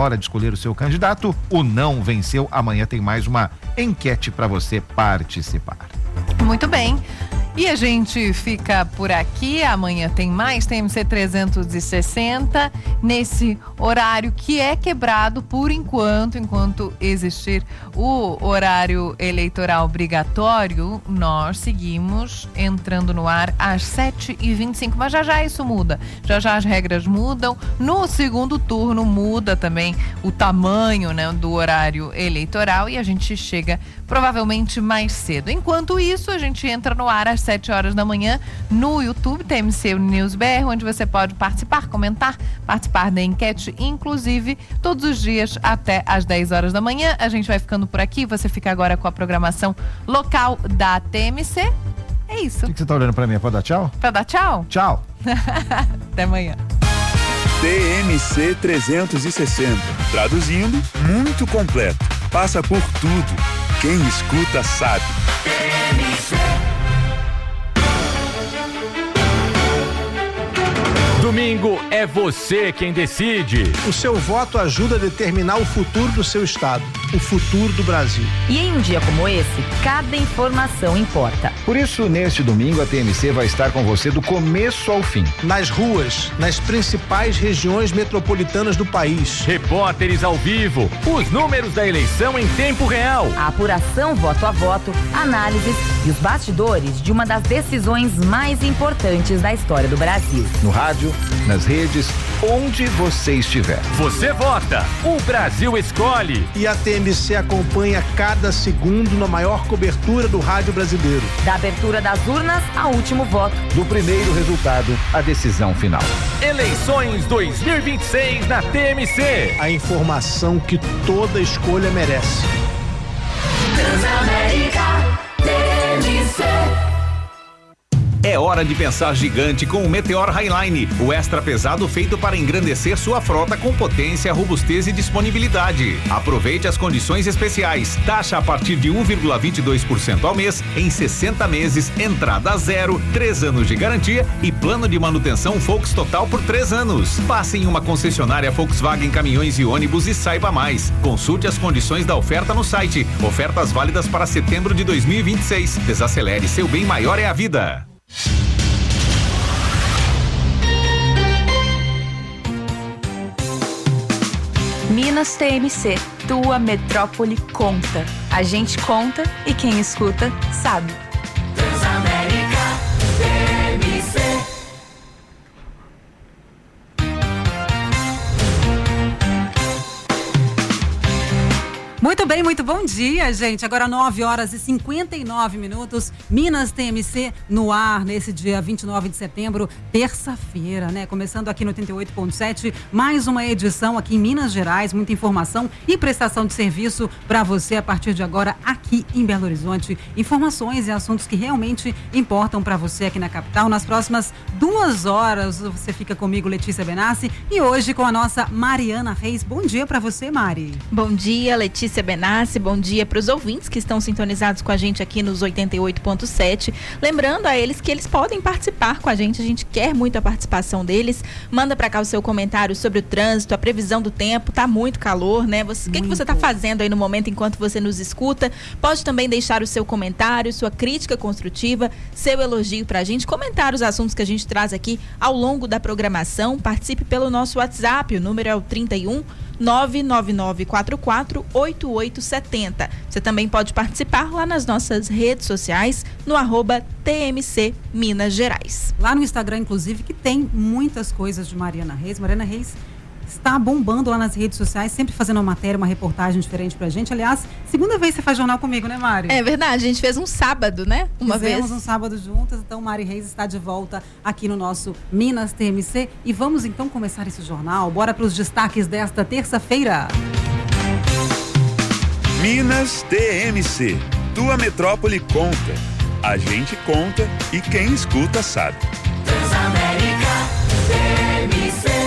hora de escolher o seu candidato. O não venceu. Amanhã tem mais uma enquete para você participar. Muito bem. E a gente fica por aqui, amanhã tem mais, TMC 360, nesse horário que é quebrado por enquanto existir o horário eleitoral obrigatório, nós seguimos entrando no ar às 7h25, mas já isso muda, já as regras mudam, no segundo turno muda também o tamanho, né, do horário eleitoral e a gente chega provavelmente mais cedo. Enquanto isso, a gente entra no ar às 7 horas da manhã no YouTube, TMC News BR, onde você pode participar, comentar, participar da enquete, inclusive todos os dias até às 10 horas da manhã. A gente vai ficando por aqui, você fica agora com a programação local da TMC. É isso. O que você tá olhando pra mim? É pra dar tchau? Pra dar tchau? Tchau. Até amanhã. TMC 360. Traduzindo, muito completo. Passa por tudo. Quem escuta sabe. Domingo é você quem decide. O seu voto ajuda a determinar o futuro do seu estado, o futuro do Brasil. E em um dia como esse, cada informação importa. Por isso, neste domingo, a TMC vai estar com você do começo ao fim. Nas ruas, nas principais regiões metropolitanas do país. Repórteres ao vivo, os números da eleição em tempo real. A apuração voto a voto, análises e os bastidores de uma das decisões mais importantes da história do Brasil. No rádio, nas redes, onde você estiver. Você vota, o Brasil escolhe. E a TMC acompanha cada segundo na maior cobertura do rádio brasileiro. Da abertura das urnas ao último voto. Do primeiro resultado à decisão final. Eleições 2026 na TMC. A informação que toda escolha merece. Transamérica TMC. É hora de pensar gigante com o Meteor Highline, o extra pesado feito para engrandecer sua frota com potência, robustez e disponibilidade. Aproveite as condições especiais. Taxa a partir de 1,22% ao mês, em 60 meses, entrada zero, 3 anos de garantia e plano de manutenção Volks Total por 3 anos. Passe em uma concessionária Volkswagen Caminhões e Ônibus e saiba mais. Consulte as condições da oferta no site. Ofertas válidas para setembro de 2026. Desacelere, seu bem maior é a vida. Minas TMC, tua metrópole conta. A gente conta e quem escuta sabe. Transamérica TMC. Muito bem, muito bom dia, gente. Agora 9h59. Minas TMC no ar nesse dia 29 de setembro, terça-feira, né? Começando aqui no 88.7, mais uma edição aqui em Minas Gerais, muita informação e prestação de serviço para você a partir de agora aqui em Belo Horizonte. Informações e assuntos que realmente importam para você aqui na capital. Nas próximas 2 horas você fica comigo, Letícia Benassi, e hoje com a nossa Mariana Reis. Bom dia para você, Mari. Bom dia, Letícia Benassi, bom dia para os ouvintes que estão sintonizados com a gente aqui nos 88.7. Lembrando a eles que eles podem participar com a gente quer muito a participação deles. Manda para cá o seu comentário sobre o trânsito, a previsão do tempo, tá muito calor, né? O que você tá fazendo aí no momento enquanto você nos escuta? Pode também deixar o seu comentário, sua crítica construtiva, seu elogio pra gente, comentar os assuntos que a gente traz aqui ao longo da programação. Participe pelo nosso WhatsApp, o número é o 31 999448870. Você também pode participar lá nas nossas redes sociais, no @TMC Minas Gerais. Lá no Instagram, inclusive, que tem muitas coisas de Mariana Reis. Mariana Reis está bombando lá nas redes sociais, sempre fazendo uma matéria, uma reportagem diferente pra gente. Aliás, segunda vez você faz jornal comigo, né, Mari? É verdade, a gente fez um sábado, né? Fizemos um sábado juntas, então Mari Reis está de volta aqui no nosso Minas TMC e vamos então começar esse jornal. Bora para os destaques desta terça-feira. Minas TMC, tua metrópole conta. A gente conta e quem escuta sabe. Transamérica TMC.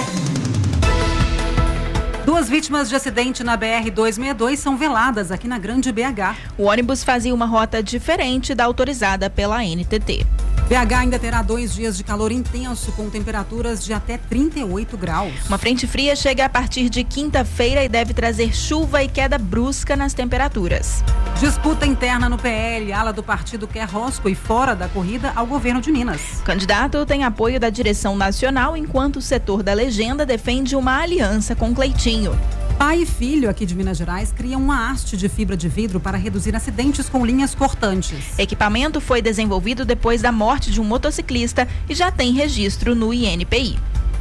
2 vítimas de acidente na BR-262 são veladas aqui na Grande BH. O ônibus fazia uma rota diferente da autorizada pela NTT. BH ainda terá 2 dias de calor intenso, com temperaturas de até 38 graus. Uma frente fria chega a partir de quinta-feira e deve trazer chuva e queda brusca nas temperaturas. Disputa interna no PL. Ala do partido quer Roscoe fora da corrida ao governo de Minas. O candidato tem apoio da direção nacional, enquanto o setor da legenda defende uma aliança com Cleitinho. Pai e filho aqui de Minas Gerais criam uma haste de fibra de vidro para reduzir acidentes com linhas cortantes. Equipamento foi desenvolvido depois da morte de um motociclista e já tem registro no INPI.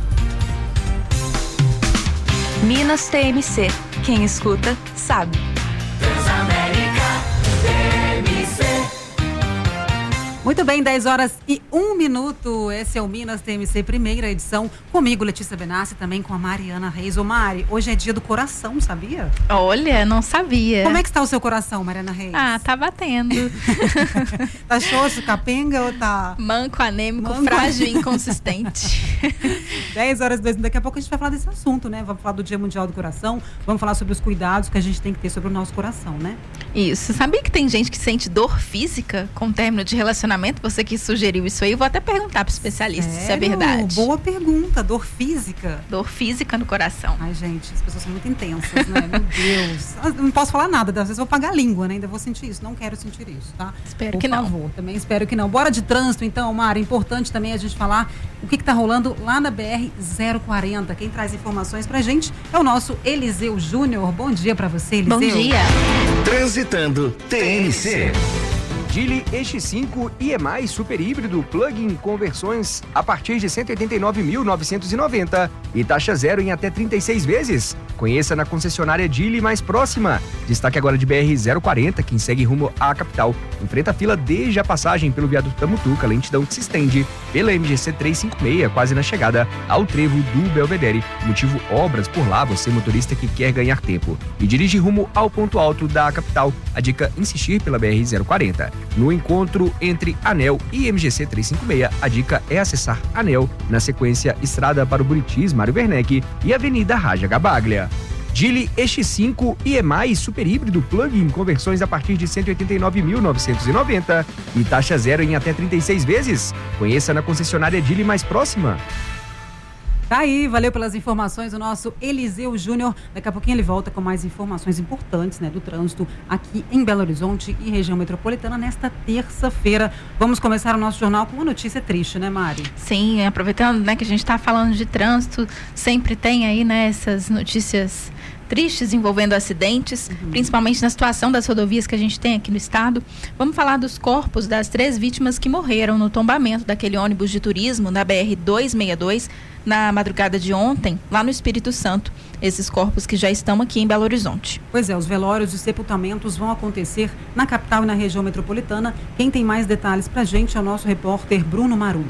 Minas TMC. Quem escuta, sabe. Transamérica TMC. Muito bem, 10h01. Esse é o Minas TMC, primeira edição. Comigo, Letícia Benassi, também com a Mariana Reis. Ô Mari, hoje é dia do coração, sabia? Olha, não sabia. Como é que está o seu coração, Mariana Reis? Ah, tá batendo. Tá xoxo, capenga ou tá... Manco, anêmico, frágil e inconsistente. 10h02, daqui a pouco a gente vai falar desse assunto, né? Vamos falar do Dia Mundial do Coração, vamos falar sobre os cuidados que a gente tem que ter sobre o nosso coração, né? Isso. Sabia que tem gente que sente dor física com o término de relacionamento? Você que sugeriu isso aí, eu vou até perguntar para o especialista se é verdade. Boa pergunta. Dor física? Dor física no coração. Ai, gente, as pessoas são muito intensas, né? Meu Deus. Não posso falar nada, às vezes eu vou pagar a língua, né? Ainda vou sentir isso. Não quero sentir isso, tá? Espero que não. Por favor, também espero que não. Bora de trânsito, então, Mara. Importante também a gente falar o que tá rolando lá na BR-040. Quem traz informações pra gente é o nosso Eliseu Júnior. Bom dia pra você, Eliseu. Bom dia. Transitando TMC. Geely EX5 e super híbrido plug-in com versões a partir de R$ 189.990 e taxa zero em até 36 vezes. Conheça na concessionária Geely mais próxima. Destaque agora de BR-040, quem segue rumo à capital. Enfrenta a fila desde a passagem pelo viaduto da Mutuca, lentidão que se estende pela MGC 356, quase na chegada ao trevo do Belvedere. Motivo obras por lá, você motorista que quer ganhar tempo e dirige rumo ao ponto alto da capital. A dica: insistir pela BR-040. No encontro entre Anel e MGC 356, a dica é acessar Anel, na sequência Estrada para o Buritis, Mário Werneck e Avenida Raja Gabaglia. Geely EX5 e super híbrido plug-in com versões a partir de R$ 189.990 e taxa zero em até 36 vezes. Conheça na concessionária Geely mais próxima. Tá aí, valeu pelas informações o nosso Eliseu Júnior. Daqui a pouquinho ele volta com mais informações importantes, né, do trânsito aqui em Belo Horizonte e região metropolitana nesta terça-feira. Vamos começar o nosso jornal com uma notícia triste, né, Mari? Sim, aproveitando, né, que a gente está falando de trânsito, sempre tem aí, né, essas notícias tristes envolvendo acidentes, principalmente na situação das rodovias que a gente tem aqui no estado. Vamos falar dos corpos das 3 vítimas que morreram no tombamento daquele ônibus de turismo na BR-262 na madrugada de ontem, lá no Espírito Santo. Esses corpos que já estão aqui em Belo Horizonte. Pois é, os velórios e sepultamentos vão acontecer na capital e na região metropolitana. Quem tem mais detalhes pra gente é o nosso repórter Bruno Marum.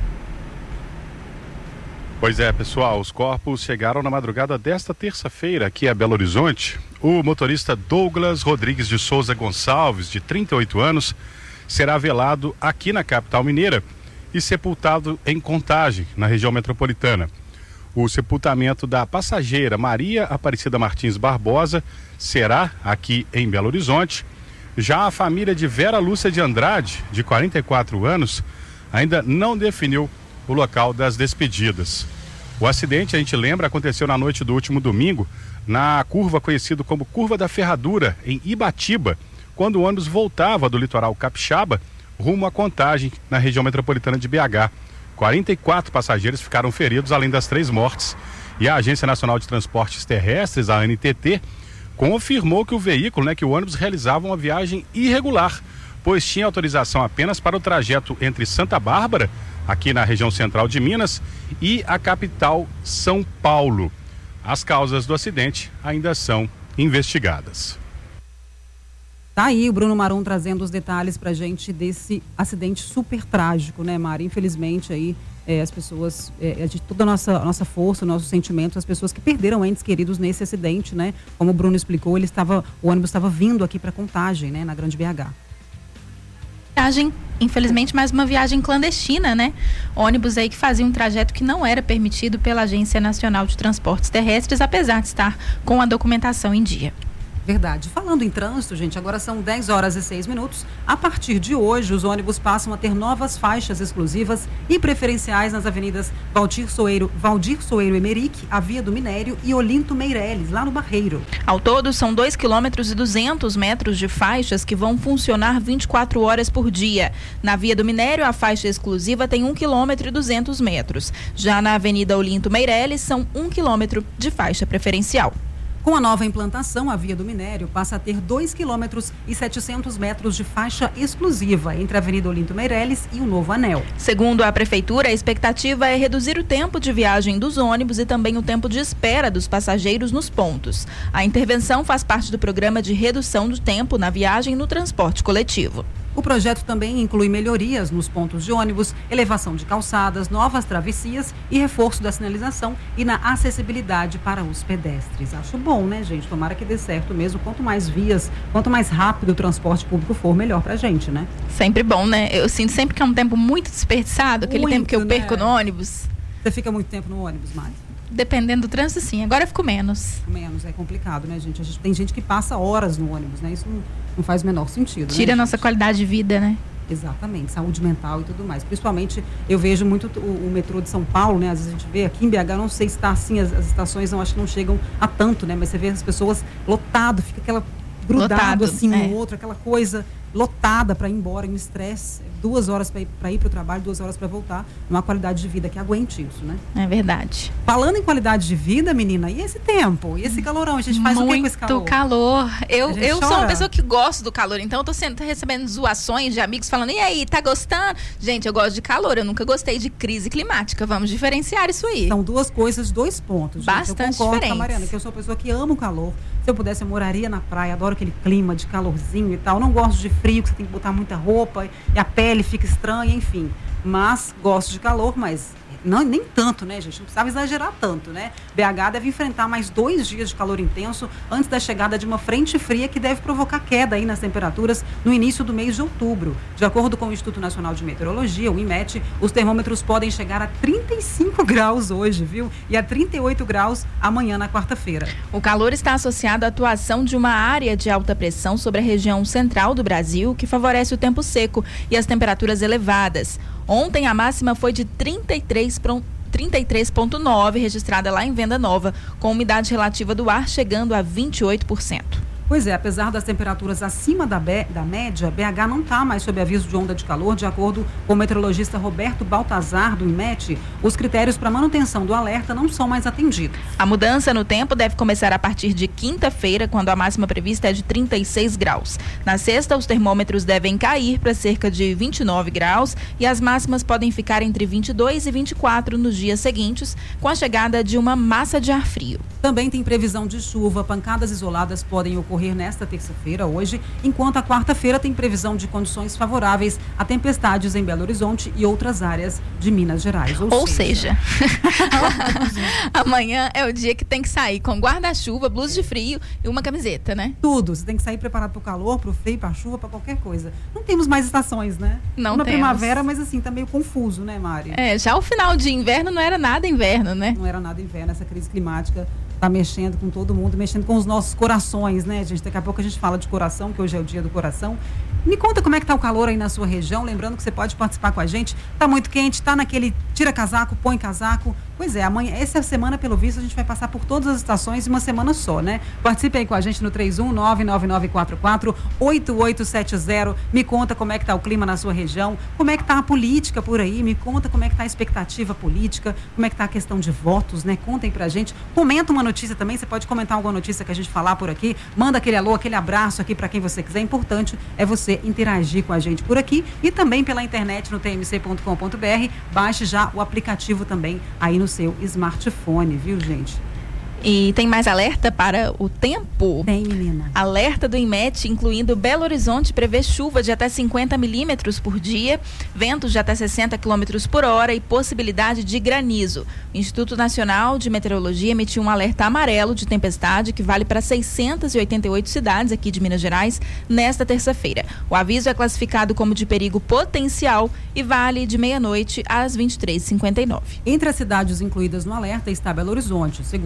Pois é, pessoal, os corpos chegaram na madrugada desta terça-feira aqui a Belo Horizonte. O motorista Douglas Rodrigues de Souza Gonçalves, de 38 anos, será velado aqui na capital mineira e sepultado em Contagem, na região metropolitana. O sepultamento da passageira Maria Aparecida Martins Barbosa será aqui em Belo Horizonte. Já a família de Vera Lúcia de Andrade, de 44 anos, ainda não definiu o local das despedidas. O acidente, a gente lembra, aconteceu na noite do último domingo, na curva conhecida como Curva da Ferradura, em Ibatiba, quando o ônibus voltava do litoral capixaba rumo à Contagem, na região metropolitana de BH. 44 passageiros ficaram feridos, além das 3 mortes. E a Agência Nacional de Transportes Terrestres, a ANTT, confirmou que o veículo, que o ônibus realizava uma viagem irregular, pois tinha autorização apenas para o trajeto entre Santa Bárbara, aqui na região central de Minas, e a capital São Paulo. As causas do acidente ainda são investigadas. Tá aí o Bruno Marum trazendo os detalhes pra gente desse acidente super trágico, né, Mari? Infelizmente aí as pessoas, de toda a nossa força, o nosso sentimento, as pessoas que perderam entes queridos nesse acidente, né? Como o Bruno explicou, o ônibus estava vindo aqui para Contagem, né, na Grande BH. Viagem, infelizmente, mais uma viagem clandestina, né? Ônibus aí que fazia um trajeto que não era permitido pela Agência Nacional de Transportes Terrestres, apesar de estar com a documentação em dia. Verdade. Falando em trânsito, gente, agora são 10h06. A partir de hoje, os ônibus passam a ter novas faixas exclusivas e preferenciais nas avenidas Valdir Soeiro Emerick, a Via do Minério e Olinto Meireles, lá no Barreiro. Ao todo, são 2,2 km de faixas que vão funcionar 24 horas por dia. Na Via do Minério, a faixa exclusiva tem 1,2 km. Já na Avenida Olinto Meireles, são 1 km de faixa preferencial. Com a nova implantação, a Via do Minério passa a ter 2,7 km de faixa exclusiva entre a Avenida Olinto Meireles e o Novo Anel. Segundo a Prefeitura, a expectativa é reduzir o tempo de viagem dos ônibus e também o tempo de espera dos passageiros nos pontos. A intervenção faz parte do programa de redução do tempo na viagem no transporte coletivo. O projeto também inclui melhorias nos pontos de ônibus, elevação de calçadas, novas travessias e reforço da sinalização e na acessibilidade para os pedestres. Acho bom, né, gente? Tomara que dê certo mesmo. Quanto mais vias, quanto mais rápido o transporte público for, melhor pra gente, né? Sempre bom, né? Eu sinto sempre que é um tempo muito desperdiçado, aquele tempo que eu perco no ônibus. Você fica muito tempo no ônibus, Mari? Dependendo do trânsito, sim. Agora eu fico menos. Menos, é complicado, né, gente? Tem gente que passa horas no ônibus, né? Isso não faz o menor sentido. Tira a nossa qualidade de vida, né? Exatamente, saúde mental e tudo mais. Principalmente, eu vejo muito o metrô de São Paulo, né? Às vezes a gente vê aqui em BH, não sei se está assim, as estações não, acho que não chegam a tanto, né? Mas você vê as pessoas lotado, fica aquela grudado assim no outro, aquela coisa lotada para ir embora, em um estresse, 2 horas para ir para o trabalho, 2 horas para voltar, numa qualidade de vida que aguente isso, né? É verdade. Falando em qualidade de vida, menina, e esse tempo? E esse calorão? A gente faz o que com esse calor? Muito calor. Eu sou uma pessoa que gosto do calor, então eu tô recebendo zoações de amigos falando, e aí, tá gostando? Gente, eu gosto de calor, eu nunca gostei de crise climática, vamos diferenciar isso aí. São 2 coisas, 2 pontos. Bastante eu concordo diferentes. Com a Mariana, que eu sou uma pessoa que ama o calor. Se eu pudesse, eu moraria na praia, adoro aquele clima de calorzinho e tal. Não gosto de frio, que você tem que botar muita roupa e a pele fica estranha, enfim. Mas gosto de calor, mas não, nem tanto, né, gente? Não precisava exagerar tanto, né? BH deve enfrentar mais 2 dias de calor intenso antes da chegada de uma frente fria que deve provocar queda aí nas temperaturas no início do mês de outubro. De acordo com o Instituto Nacional de Meteorologia, o IMET, os termômetros podem chegar a 35 graus hoje, viu? E a 38 graus amanhã na quarta-feira. O calor está associado à atuação de uma área de alta pressão sobre a região central do Brasil, que favorece o tempo seco e as temperaturas elevadas. Ontem a máxima foi de 33,9, registrada lá em Venda Nova, com umidade relativa do ar chegando a 28%. Pois é, apesar das temperaturas acima da média, BH não está mais sob aviso de onda de calor. De acordo com o meteorologista Roberto Baltazar, do IMET, os critérios para manutenção do alerta não são mais atendidos. A mudança no tempo deve começar a partir de quinta-feira, quando a máxima prevista é de 36 graus. Na sexta, os termômetros devem cair para cerca de 29 graus e as máximas podem ficar entre 22 e 24 nos dias seguintes, com a chegada de uma massa de ar frio. Também tem previsão de chuva, pancadas isoladas podem ocorrer nesta terça-feira, hoje, enquanto a quarta-feira tem previsão de condições favoráveis a tempestades em Belo Horizonte e outras áreas de Minas Gerais. Ou seja, amanhã é o dia que tem que sair com guarda-chuva, blusa de frio e uma camiseta, né? Tudo, você tem que sair preparado para o calor, para o frio, para a chuva, para qualquer coisa. Não temos mais estações, né? Não uma temos. Primavera, mas assim, tá meio confuso, né, Mari? Já o final de inverno não era nada inverno, né? Não era nada inverno, essa crise climática tá mexendo com todo mundo, mexendo com os nossos corações, né, gente? Daqui a pouco a gente fala de coração, que hoje é o dia do coração. Me conta como é que tá o calor aí na sua região, lembrando que você pode participar com a gente. Tá muito quente, tá naquele tira casaco, põe casaco. Pois é, amanhã, essa semana, pelo visto, a gente vai passar por todas as estações em uma semana só, né? Participe aí com a gente no 31999448870. Me conta como é que tá o clima na sua região, como é que tá a política por aí, me conta como é que tá a expectativa política, como é que tá a questão de votos, né? Contem pra gente. Comenta uma notícia também, você pode comentar alguma notícia que a gente falar por aqui, manda aquele alô, aquele abraço aqui pra quem você quiser. Importante é você interagir com a gente por aqui e também pela internet no tmc.com.br. Baixe já o aplicativo também aí no seu smartphone, viu, gente? E tem mais alerta para o tempo? Tem, menina. Alerta do IMET, incluindo Belo Horizonte, prevê chuva de até 50 milímetros por dia, ventos de até 60 quilômetros por hora e possibilidade de granizo. O Instituto Nacional de Meteorologia emitiu um alerta amarelo de tempestade que vale para 688 cidades aqui de Minas Gerais nesta terça-feira. O aviso é classificado como de perigo potencial e vale de meia-noite às 23h59. Entre as cidades incluídas no alerta está Belo Horizonte. Segundo o IMET,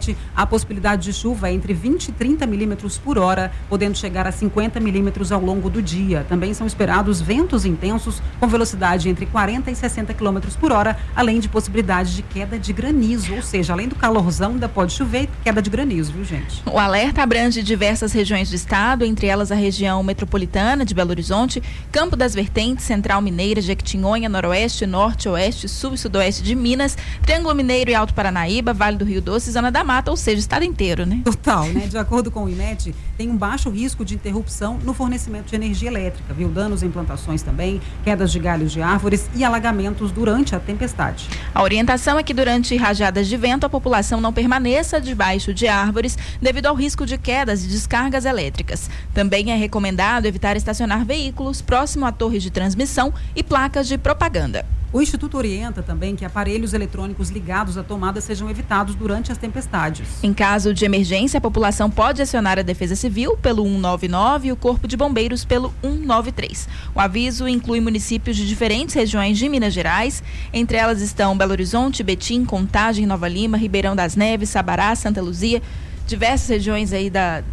norte, a possibilidade de chuva é entre 20 e 30 milímetros por hora, podendo chegar a 50 milímetros ao longo do dia. Também são esperados ventos intensos com velocidade entre 40 e 60 quilômetros por hora, além de possibilidade de queda de granizo, ou seja, além do calorzão, ainda pode chover e queda de granizo, viu, gente? O alerta abrange diversas regiões do estado, entre elas a região metropolitana de Belo Horizonte, Campo das Vertentes, Central Mineira, Jequitinhonha, Noroeste, Norte, Oeste, Sul e Sudoeste de Minas, Triângulo Mineiro e Alto Paranaíba, Vale do Rio Doce e Zona da Mata, ou seja, o estado inteiro, né? Total, né? De acordo com o IMET, tem um baixo risco de interrupção no fornecimento de energia elétrica, viu? Danos em plantações também, quedas de galhos de árvores e alagamentos durante a tempestade. A orientação é que durante rajadas de vento a população não permaneça debaixo de árvores devido ao risco de quedas e descargas elétricas. Também é recomendado evitar estacionar veículos próximo a torres de transmissão e placas de propaganda. O Instituto orienta também que aparelhos eletrônicos ligados à tomada sejam evitados durante as tempestades. Em caso de emergência, a população pode acionar a Defesa Civil pelo 199 e o Corpo de Bombeiros pelo 193. O aviso inclui municípios de diferentes regiões de Minas Gerais. Entre elas estão Belo Horizonte, Betim, Contagem, Nova Lima, Ribeirão das Neves, Sabará, Santa Luzia, diversas regiões aí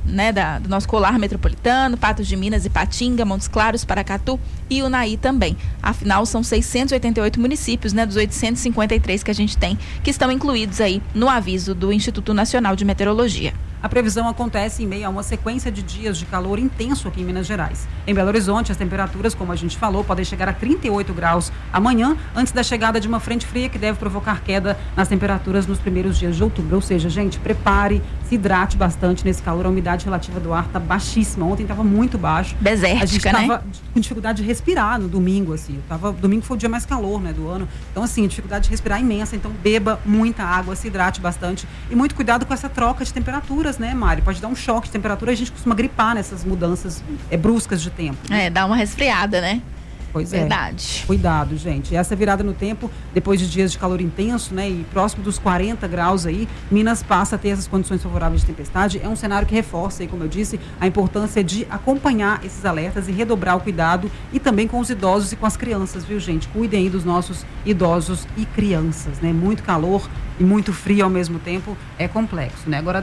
do nosso colar metropolitano, Patos de Minas, Ipatinga, Montes Claros, Paracatu e Unaí também. Afinal, são 688 municípios, dos 853 que a gente tem, que estão incluídos aí no aviso do Instituto Nacional de Meteorologia. A previsão acontece em meio a uma sequência de dias de calor intenso aqui em Minas Gerais. Em Belo Horizonte, as temperaturas, como a gente falou, podem chegar a 38 graus amanhã, antes da chegada de uma frente fria que deve provocar queda nas temperaturas nos primeiros dias de outubro. Ou seja, gente, prepare, se hidrate bastante nesse calor. A umidade relativa do ar está baixíssima. Ontem estava muito baixo. Desértica, a gente estava com dificuldade de respirar no domingo, assim. Domingo foi o dia mais calor, do ano. Então, assim, dificuldade de respirar imensa. Então, beba muita água, se hidrate bastante. E muito cuidado com essa troca de temperaturas, Mari? Pode dar um choque de temperatura, a gente costuma gripar nessas mudanças bruscas de tempo. Dá uma resfriada, né? Pois Verdade. Cuidado, gente. Essa virada no tempo, depois de dias de calor intenso, e próximo dos 40 graus aí, Minas passa a ter essas condições favoráveis de tempestade. É um cenário que reforça, aí, como eu disse, a importância de acompanhar esses alertas e redobrar o cuidado, e também com os idosos e com as crianças, viu, gente? Cuidem aí dos nossos idosos e crianças, Muito calor e muito frio ao mesmo tempo, é complexo, Agora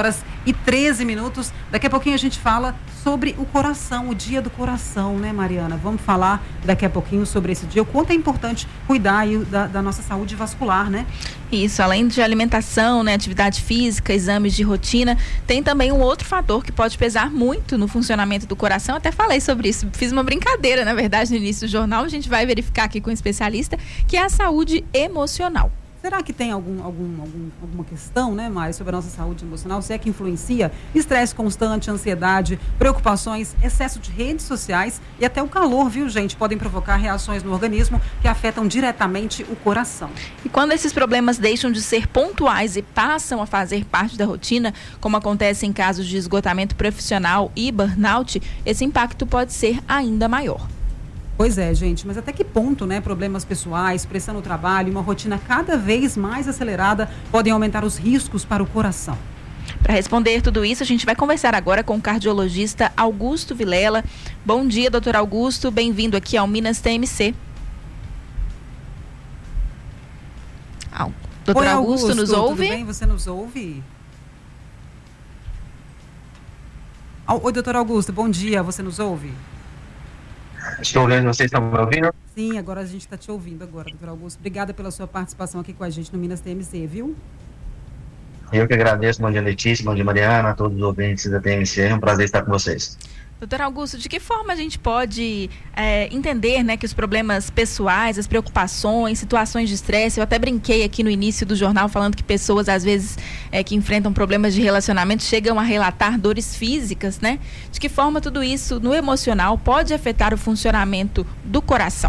10h13, daqui a pouquinho a gente fala sobre o coração, o dia do coração, Mariana? Vamos falar daqui a pouquinho sobre esse dia, o quanto é importante cuidar aí da nossa saúde vascular, Isso, além de alimentação, atividade física, exames de rotina, tem também um outro fator que pode pesar muito no funcionamento do coração. Até falei sobre isso, fiz uma brincadeira, na verdade, no início do jornal. A gente vai verificar aqui com um especialista, que é a saúde emocional. Será que tem alguma questão, Mari, sobre a nossa saúde emocional? Se é que influencia estresse constante, ansiedade, preocupações, excesso de redes sociais e até o calor, viu, gente? Podem provocar reações no organismo que afetam diretamente o coração. E quando esses problemas deixam de ser pontuais e passam a fazer parte da rotina, como acontece em casos de esgotamento profissional e burnout, esse impacto pode ser ainda maior. Pois é, gente, mas até que ponto, problemas pessoais, pressão no trabalho e uma rotina cada vez mais acelerada podem aumentar os riscos para o coração? Para responder tudo isso, a gente vai conversar agora com o cardiologista Augusto Vilela. Bom dia, doutor Augusto, bem-vindo aqui ao Minas TMC. Doutor Oi, Augusto, nos ouve? Tudo bem? Você nos ouve? Oi, doutor Augusto, bom dia, você nos ouve? Estou ouvindo, vocês estão me ouvindo? Sim, agora a gente está te ouvindo agora, doutor Augusto. Obrigada pela sua participação aqui com a gente no Minas TMC, viu? Eu que agradeço. Bom dia, Letícia, bom dia, Mariana, a todos os ouvintes da TMC. É um prazer estar com vocês. Doutor Augusto, de que forma a gente pode entender, que os problemas pessoais, as preocupações, situações de estresse, eu até brinquei aqui no início do jornal falando que pessoas, às vezes, que enfrentam problemas de relacionamento, chegam a relatar dores físicas, De que forma tudo isso, no emocional, pode afetar o funcionamento do coração?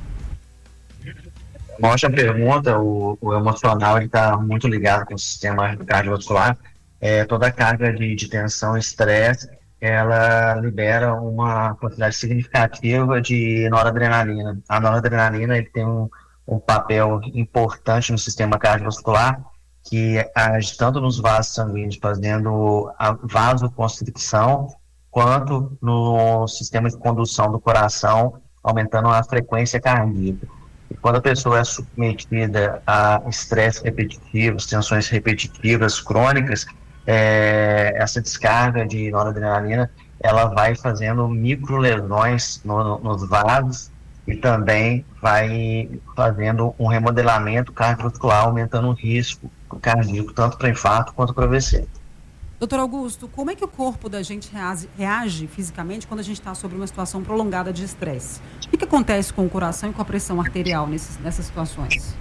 Uma ótima pergunta. O emocional está muito ligado com o sistema cardiovascular. Toda a carga de tensão e estresse, ela libera uma quantidade significativa de noradrenalina. A noradrenalina ele tem um papel importante no sistema cardiovascular, que age tanto nos vasos sanguíneos, fazendo a vasoconstricção, quanto no sistema de condução do coração, aumentando a frequência cardíaca. Quando a pessoa é submetida a estresse repetitivo, tensões repetitivas crônicas, essa descarga de noradrenalina, ela vai fazendo microlesões nos vasos e também vai fazendo um remodelamento cardiovascular, aumentando o risco cardíaco, tanto para infarto quanto para AVC. Doutor Augusto, como é que o corpo da gente reage fisicamente quando a gente está sobre uma situação prolongada de estresse? O que acontece com o coração e com a pressão arterial nessas situações?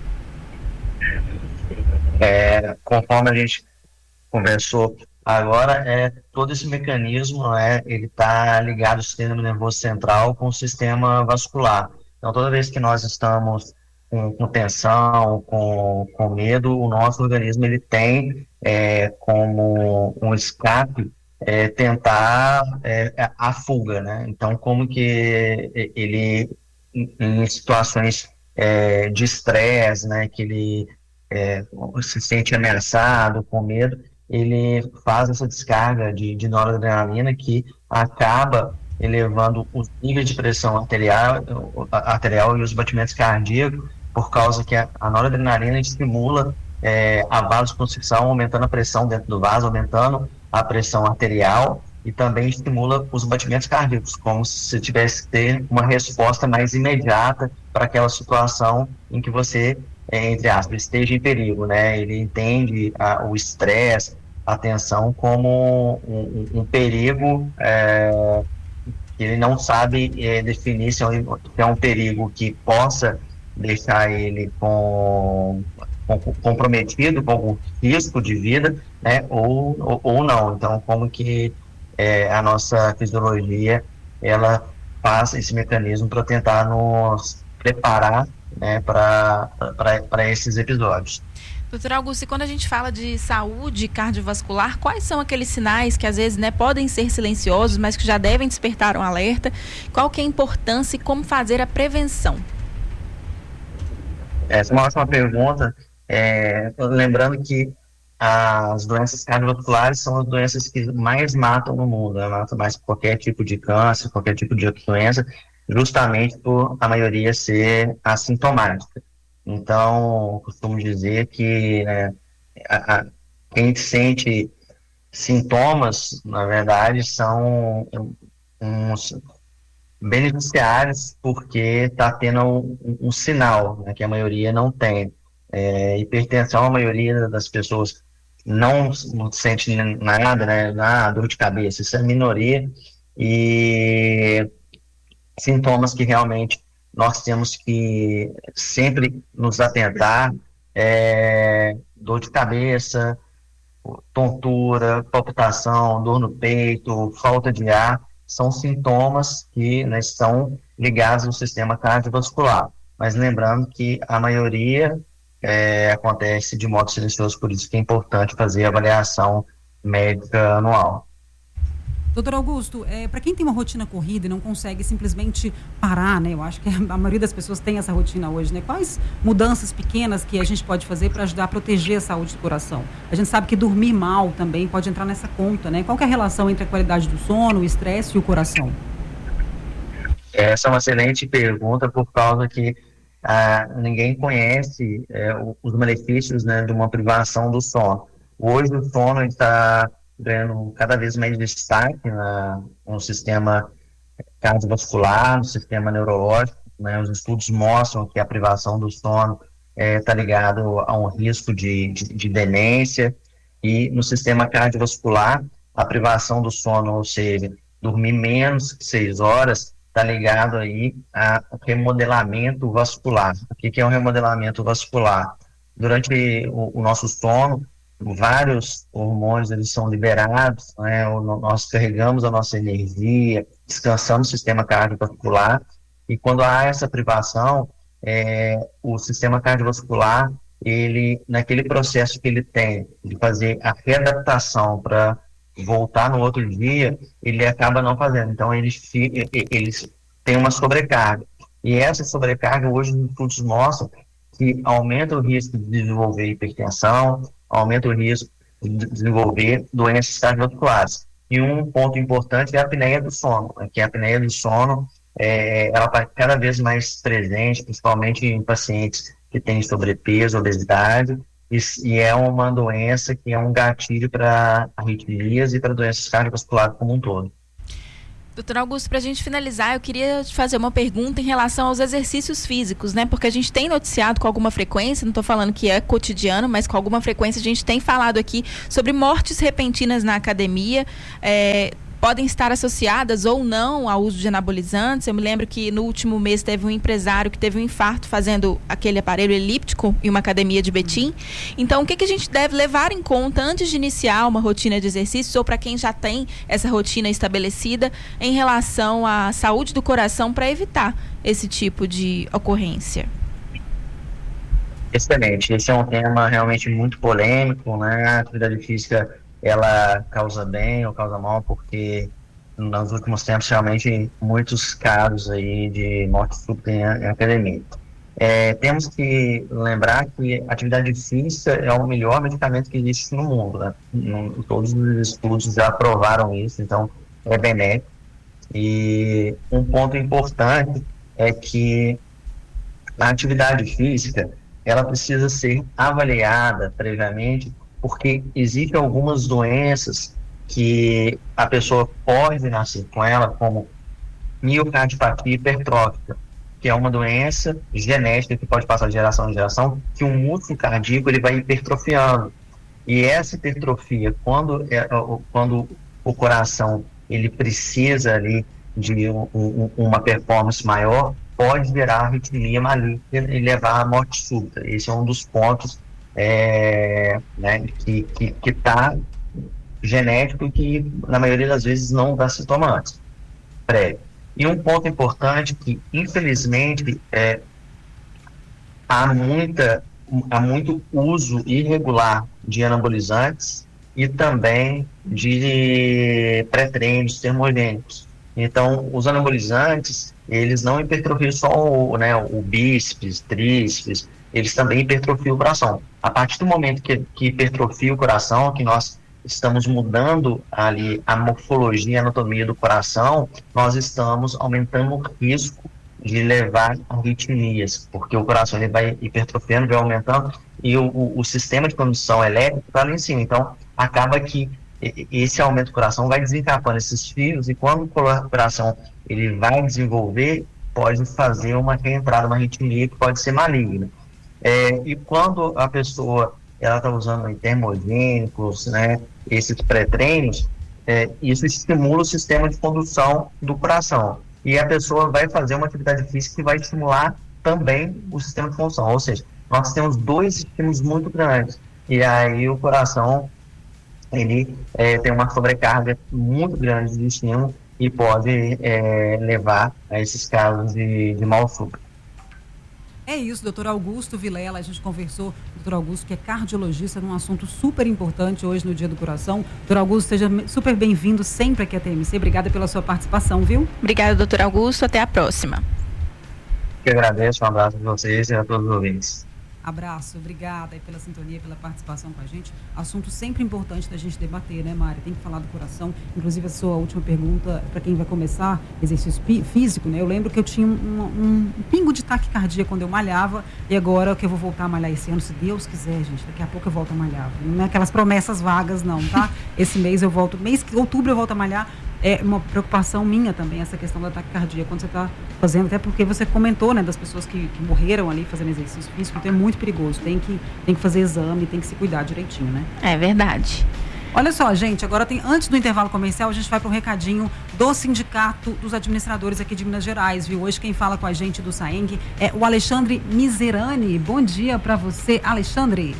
Conforme a gente conversou agora, todo esse mecanismo, ele está ligado ao sistema nervoso central com o sistema vascular. Então, toda vez que nós estamos com tensão, com medo, o nosso organismo ele tem como um escape tentar a fuga, né? Então, como que ele, em situações de estresse, né, que ele se sente ameaçado, com medo, ele faz essa descarga de noradrenalina que acaba elevando os níveis de pressão arterial e os batimentos cardíacos, por causa que a noradrenalina estimula a vasoconstricção, aumentando a pressão dentro do vaso, aumentando a pressão arterial e também estimula os batimentos cardíacos, como se tivesse que ter uma resposta mais imediata para aquela situação em que você, entre aspas, esteja em perigo, né? Ele entende o estresse, a tensão como um perigo que ele não sabe definir se é um perigo que possa deixar ele comprometido com algum risco de vida, né, ou não. Então, como que a nossa fisiologia, ela faz esse mecanismo para tentar nos preparar, né, para esses episódios. Doutor Augusto, e quando a gente fala de saúde cardiovascular, quais são aqueles sinais que às vezes, né, podem ser silenciosos, mas que já devem despertar um alerta? Qual que é a importância e como fazer a prevenção? Essa é uma ótima pergunta. Lembrando que as doenças cardiovasculares são as doenças que mais matam no mundo, né? Matam mais qualquer tipo de câncer, qualquer tipo de doença, justamente por a maioria ser assintomática. Então, costumo dizer que quem sente sintomas, na verdade, são uns beneficiários porque está tendo um sinal, né, que a maioria não tem. Hipertensão, a maioria das pessoas não sente nada, né, dor de cabeça, isso é minoria, e sintomas que realmente nós temos que sempre nos atentar, dor de cabeça, tontura, palpitação, dor no peito, falta de ar, são sintomas que, né, estão ligados ao sistema cardiovascular. Mas lembrando que a maioria acontece de modo silencioso, por isso que é importante fazer a avaliação médica anual. Doutor Augusto, para quem tem uma rotina corrida e não consegue simplesmente parar, né? Eu acho que a maioria das pessoas tem essa rotina hoje, né? Quais mudanças pequenas que a gente pode fazer para ajudar a proteger a saúde do coração? A gente sabe que dormir mal também pode entrar nessa conta, né? Qual que é a relação entre a qualidade do sono, o estresse e o coração? Essa é uma excelente pergunta, por causa que ninguém conhece os malefícios, né, de uma privação do sono. Hoje o sono está ganhando cada vez mais destaque no sistema cardiovascular, no sistema neurológico, né? Os estudos mostram que a privação do sono está ligado a um risco de demência, e no sistema cardiovascular a privação do sono, ou seja, dormir menos que 6 horas, está ligado aí a remodelamento vascular. O que é um remodelamento vascular? Durante o nosso sono, vários hormônios eles são liberados, né? Nós carregamos a nossa energia, descansamos o sistema cardiovascular, e quando há essa privação, o sistema cardiovascular, ele, naquele processo que ele tem de fazer a readaptação para voltar no outro dia, ele acaba não fazendo. Então eles têm uma sobrecarga, e essa sobrecarga hoje os estudos mostram que aumenta o risco de desenvolver hipertensão, aumenta o risco de desenvolver doenças cardiovasculares. E um ponto importante é a apneia do sono, que a apneia do sono ela está cada vez mais presente, principalmente em pacientes que têm sobrepeso, obesidade, e é uma doença que é um gatilho para arritmias e para doenças cardiovasculares como um todo. Doutor Augusto, para a gente finalizar, eu queria te fazer uma pergunta em relação aos exercícios físicos, né? Porque a gente tem noticiado com alguma frequência, não estou falando que é cotidiano, mas com alguma frequência a gente tem falado aqui sobre mortes repentinas na academia, podem estar associadas ou não ao uso de anabolizantes. Eu me lembro que no último mês teve um empresário que teve um infarto fazendo aquele aparelho elíptico em uma academia de Betim. Então, o que a gente deve levar em conta antes de iniciar uma rotina de exercícios, ou para quem já tem essa rotina estabelecida, em relação à saúde do coração, para evitar esse tipo de ocorrência? Excelente. Esse é um tema realmente muito polêmico, né? A atividade física, ela causa bem ou causa mal, porque nos últimos tempos realmente muitos casos aí de morte súbita em academia. Temos que lembrar que a atividade física é o melhor medicamento que existe no mundo, né? Todos os estudos já provaram isso, então é benéfico. E um ponto importante é que a atividade física, ela precisa ser avaliada previamente, porque existem algumas doenças que a pessoa pode nascer com ela, como miocardiopatia hipertrófica, que é uma doença genética que pode passar de geração em geração, que o músculo cardíaco ele vai hipertrofiando. E essa hipertrofia, quando o coração ele precisa ali de uma performance maior, pode gerar arritmia maligna e levar à morte súbita. Esse é um dos pontos que está genético e que na maioria das vezes não dá sintomas prévio. E um ponto importante que infelizmente há muito uso irregular de anabolizantes e também de pré-treinos termogênicos. Então, os anabolizantes, eles não hipertrofiam só o bíceps, tríceps, eles também hipertrofiam o coração. A partir do momento que hipertrofia o coração, que nós estamos mudando ali a morfologia, a anatomia do coração, nós estamos aumentando o risco de levar arritmias, porque o coração ele vai hipertrofiando, vai aumentando, e o sistema de condução elétrica está lá em cima. Então, acaba que esse aumento do coração vai desencapando esses fios, e quando o coração ele vai desenvolver, pode fazer uma reentrada, uma arritmia que pode ser maligna. E quando a pessoa ela está usando termogênicos, né, esses pré-treinos, isso estimula o sistema de condução do coração. E a pessoa vai fazer uma atividade física que vai estimular também o sistema de condução. Ou seja, nós temos dois estímulos muito grandes. E aí o coração ele tem uma sobrecarga muito grande de estímulo e pode levar a esses casos de mal súbito. É isso, doutor Augusto Vilela, a gente conversou, doutor Augusto, que é cardiologista, num assunto super importante hoje no Dia do Coração. Doutor Augusto, seja super bem-vindo sempre aqui à TMC, obrigada pela sua participação, viu? Obrigada, doutor Augusto, até a próxima. Eu agradeço, um abraço a vocês e a todos os ouvintes. Abraço, obrigada aí pela sintonia, pela participação com a gente. Assunto sempre importante da gente debater, né, Mari? Tem que falar do coração. Inclusive, a sua última pergunta, para quem vai começar exercício físico, né? Eu lembro que eu tinha um pingo de taquicardia quando eu malhava, e agora que eu vou voltar a malhar esse ano, se Deus quiser, gente, daqui a pouco eu volto a malhar. Não é aquelas promessas vagas, não, tá? Esse mês eu volto, outubro eu volto a malhar. É uma preocupação minha também, essa questão da taquicardia, quando você está fazendo, até porque você comentou, né, das pessoas que morreram ali fazendo exercício físico, então é muito perigoso, tem que fazer exame, tem que se cuidar direitinho, né? É verdade. Olha só, gente, agora antes do intervalo comercial, a gente vai para um recadinho do Sindicato dos Administradores aqui de Minas Gerais, viu? Hoje quem fala com a gente do SAENG é o Alexandre Miserani. Bom dia para você, Alexandre.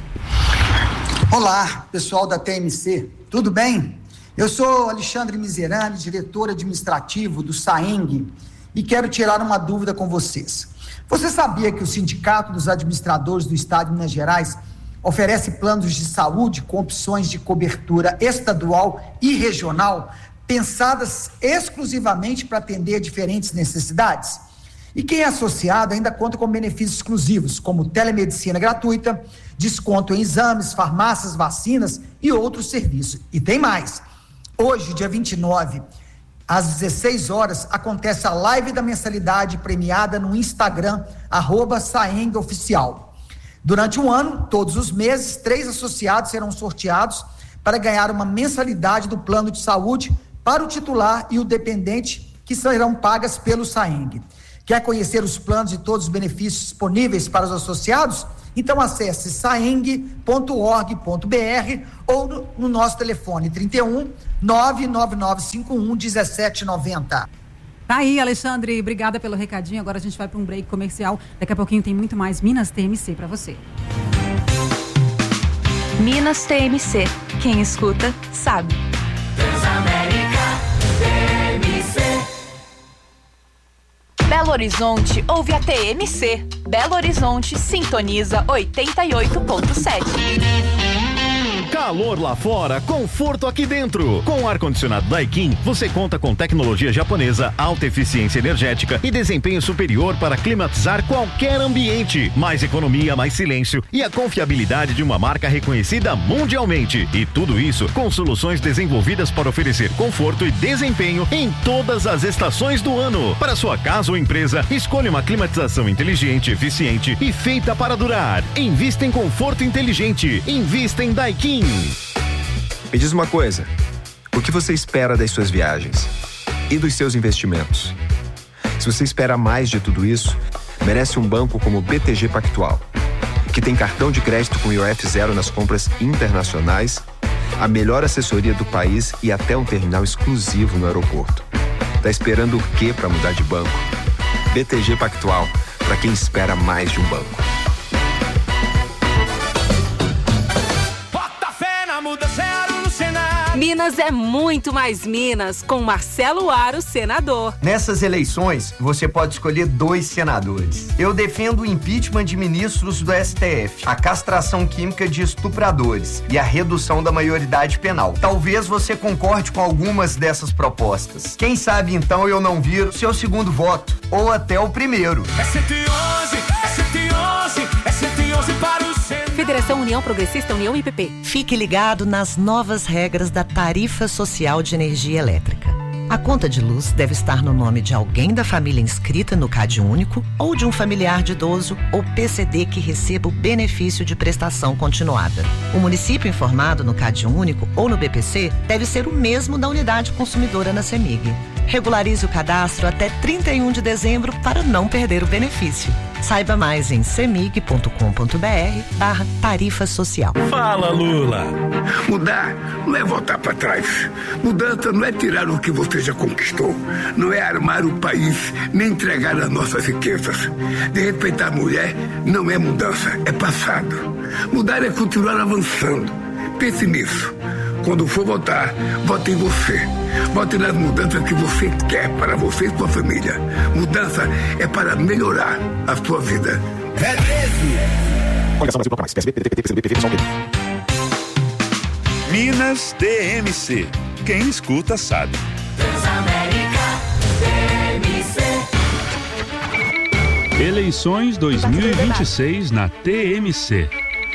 Olá, pessoal da TMC, tudo bem? Eu sou Alexandre Miserani, diretor administrativo do SAENG, e quero tirar uma dúvida com vocês. Você sabia que o Sindicato dos Administradores do Estado de Minas Gerais oferece planos de saúde com opções de cobertura estadual e regional, pensadas exclusivamente para atender diferentes necessidades? E quem é associado ainda conta com benefícios exclusivos, como telemedicina gratuita, desconto em exames, farmácias, vacinas e outros serviços. E tem mais. Hoje, dia 29, às 16 horas, acontece a live da mensalidade premiada no Instagram, @SaengOficial. Durante um ano, todos os meses, 3 associados serão sorteados para ganhar uma mensalidade do plano de saúde para o titular e o dependente, que serão pagas pelo Saeng. Quer conhecer os planos e todos os benefícios disponíveis para os associados? Então acesse saeng.org.br ou no nosso telefone 31 99951 1790. Tá aí, Alexandre, obrigada pelo recadinho. Agora a gente vai para um break comercial. Daqui a pouquinho tem muito mais Minas TMC para você. Minas TMC. Quem escuta, sabe. Transamérica TMC. Belo Horizonte ouve a TMC. Belo Horizonte sintoniza 88.7. Calor lá fora, conforto aqui dentro. Com o ar-condicionado Daikin, você conta com tecnologia japonesa, alta eficiência energética e desempenho superior para climatizar qualquer ambiente. Mais economia, mais silêncio e a confiabilidade de uma marca reconhecida mundialmente. E tudo isso com soluções desenvolvidas para oferecer conforto e desempenho em todas as estações do ano. Para sua casa ou empresa, escolha uma climatização inteligente, eficiente e feita para durar. Invista em conforto inteligente. Invista em Daikin. Me diz uma coisa, o que você espera das suas viagens e dos seus investimentos? Se você espera mais de tudo isso, merece um banco como o BTG Pactual, que tem cartão de crédito com IOF zero nas compras internacionais, a melhor assessoria do país e até um terminal exclusivo no aeroporto. Tá esperando o quê para mudar de banco? BTG Pactual, para quem espera mais de um banco. Minas é muito mais Minas, com Marcelo Aro, senador. Nessas eleições, você pode escolher 2 senadores. Eu defendo o impeachment de ministros do STF, a castração química de estupradores e a redução da maioridade penal. Talvez você concorde com algumas dessas propostas. Quem sabe, então, eu não viro seu segundo voto, ou até o primeiro. É 111, é 111, é 111 para o Senado. Federação União Progressista União IPP. Fique ligado nas novas regras da Tarifa Social de Energia Elétrica. A conta de luz deve estar no nome de alguém da família inscrita no CadÚnico ou de um familiar de idoso ou PCD que receba o benefício de prestação continuada. O município informado no CadÚnico ou no BPC deve ser o mesmo da unidade consumidora na CEMIG. Regularize o cadastro até 31 de dezembro para não perder o benefício. Saiba mais em cemig.com.br/tarifa social. Fala, Lula! Mudar não é voltar para trás. Mudança não é tirar o que você já conquistou. Não é armar o país, nem entregar as nossas riquezas. De respeitar a mulher não é mudança, é passado. Mudar é continuar avançando. Pense nisso. Quando for votar, vote em você. Vote nas mudanças que você quer para você e sua família. Mudança é para melhorar a sua vida. É mesmo! Minas TMC. Quem escuta sabe. Transamérica TMC. Eleições 2026 na TMC.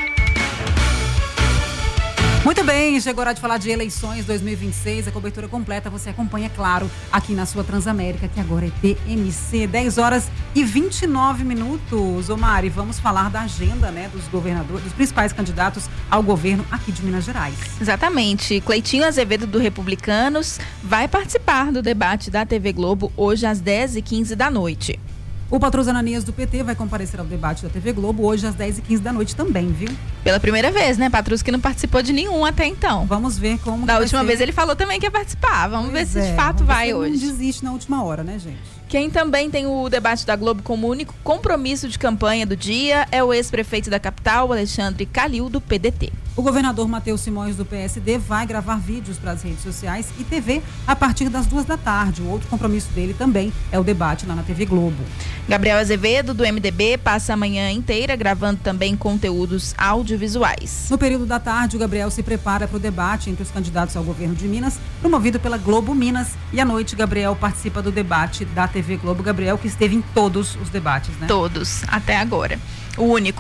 Muito bem, chegou a hora de falar de eleições 2026, a cobertura completa você acompanha, claro, aqui na sua Transamérica, que agora é TMC, 10 horas e 29 minutos. Ô Mari, vamos falar da agenda, né, dos governadores, dos principais candidatos ao governo aqui de Minas Gerais. Exatamente, Cleitinho Azevedo do Republicanos vai participar do debate da TV Globo hoje às 10h15 da noite. O Patrus Ananias do PT vai comparecer ao debate da TV Globo hoje às 10h15 da noite também, viu? Pela primeira vez, né, Patrus, que não participou de nenhum até então. Vamos ver como Da última vez ele falou também que ia participar. Vamos ver se de fato vai hoje. Não desiste na última hora, né, gente? Quem também tem o debate da Globo como único compromisso de campanha do dia é o ex-prefeito da capital, Alexandre Calil, do PDT. O governador Matheus Simões, do PSD, vai gravar vídeos para as redes sociais e TV a partir das 14h. O outro compromisso dele também é o debate lá na TV Globo. Gabriel Azevedo, do MDB, passa a manhã inteira gravando também conteúdos audiovisuais. No período da tarde, o Gabriel se prepara para o debate entre os candidatos ao governo de Minas, promovido pela Globo Minas. E à noite, Gabriel participa do debate da TV Globo. Gabriel, que esteve em todos os debates, né? Todos, até agora. O único, né?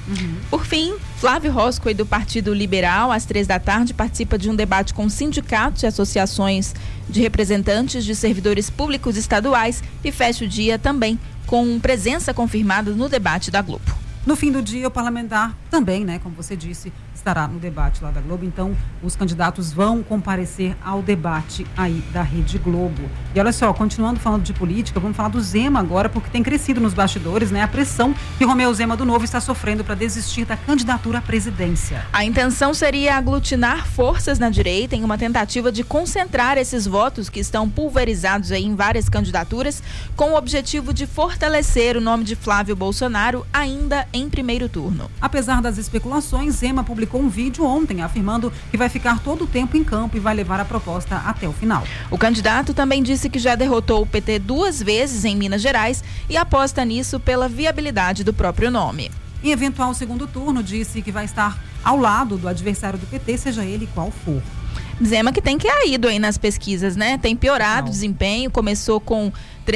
Por fim, Flávio Roscoe, do Partido Liberal, às 15h, participa de um debate com sindicatos e associações de representantes de servidores públicos estaduais e fecha o dia também com presença confirmada no debate da Globo. No fim do dia, o parlamentar também, né, como você disse, estará no debate lá da Globo. Então, os candidatos vão comparecer ao debate aí da Rede Globo. E olha só, continuando falando de política, vamos falar do Zema agora, porque tem crescido nos bastidores, né, a pressão que Romeu Zema do Novo está sofrendo para desistir da candidatura à presidência. A intenção seria aglutinar forças na direita em uma tentativa de concentrar esses votos que estão pulverizados aí em várias candidaturas, com o objetivo de fortalecer o nome de Flávio Bolsonaro ainda em primeiro turno. Apesar das especulações, Zema publicou um vídeo ontem afirmando que vai ficar todo o tempo em campo e vai levar a proposta até o final. O candidato também disse que já derrotou o PT 2 vezes em Minas Gerais e aposta nisso pela viabilidade do próprio nome. Em eventual segundo turno, disse que vai estar ao lado do adversário do PT, seja ele qual for. Zema que tem caído aí nas pesquisas, né? Tem piorado o desempenho, começou com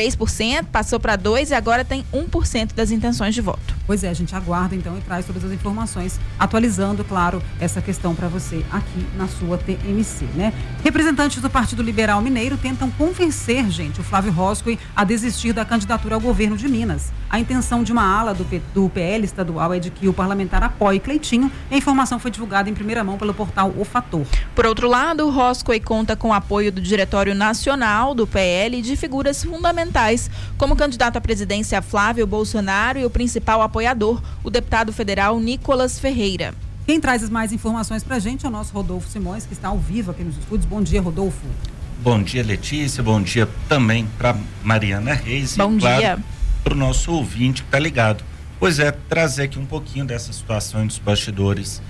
3%, passou para 2% e agora tem 1% das intenções de voto. Pois é, a gente aguarda então e traz todas as informações, atualizando, claro, essa questão para você aqui na sua TMC, né? Representantes do Partido Liberal Mineiro tentam convencer, gente, o Flávio Roscoe a desistir da candidatura ao governo de Minas. A intenção de uma ala do PL estadual é de que o parlamentar apoie Cleitinho. A informação foi divulgada em primeira mão pelo portal O Fator. Por outro lado, o Roscoe conta com o apoio do Diretório Nacional do PL e de figuras fundamentais, como o candidato à presidência Flávio Bolsonaro e o principal apoiador, o deputado federal Nicolas Ferreira. Quem traz mais informações pra gente é o nosso Rodolfo Simões, que está ao vivo aqui nos estúdios. Bom dia, Rodolfo. Bom dia, Letícia. Bom dia também para Mariana Reis. Bom e, claro, dia. Para o nosso ouvinte que está ligado. Pois é, trazer aqui um pouquinho dessa situação dos bastidores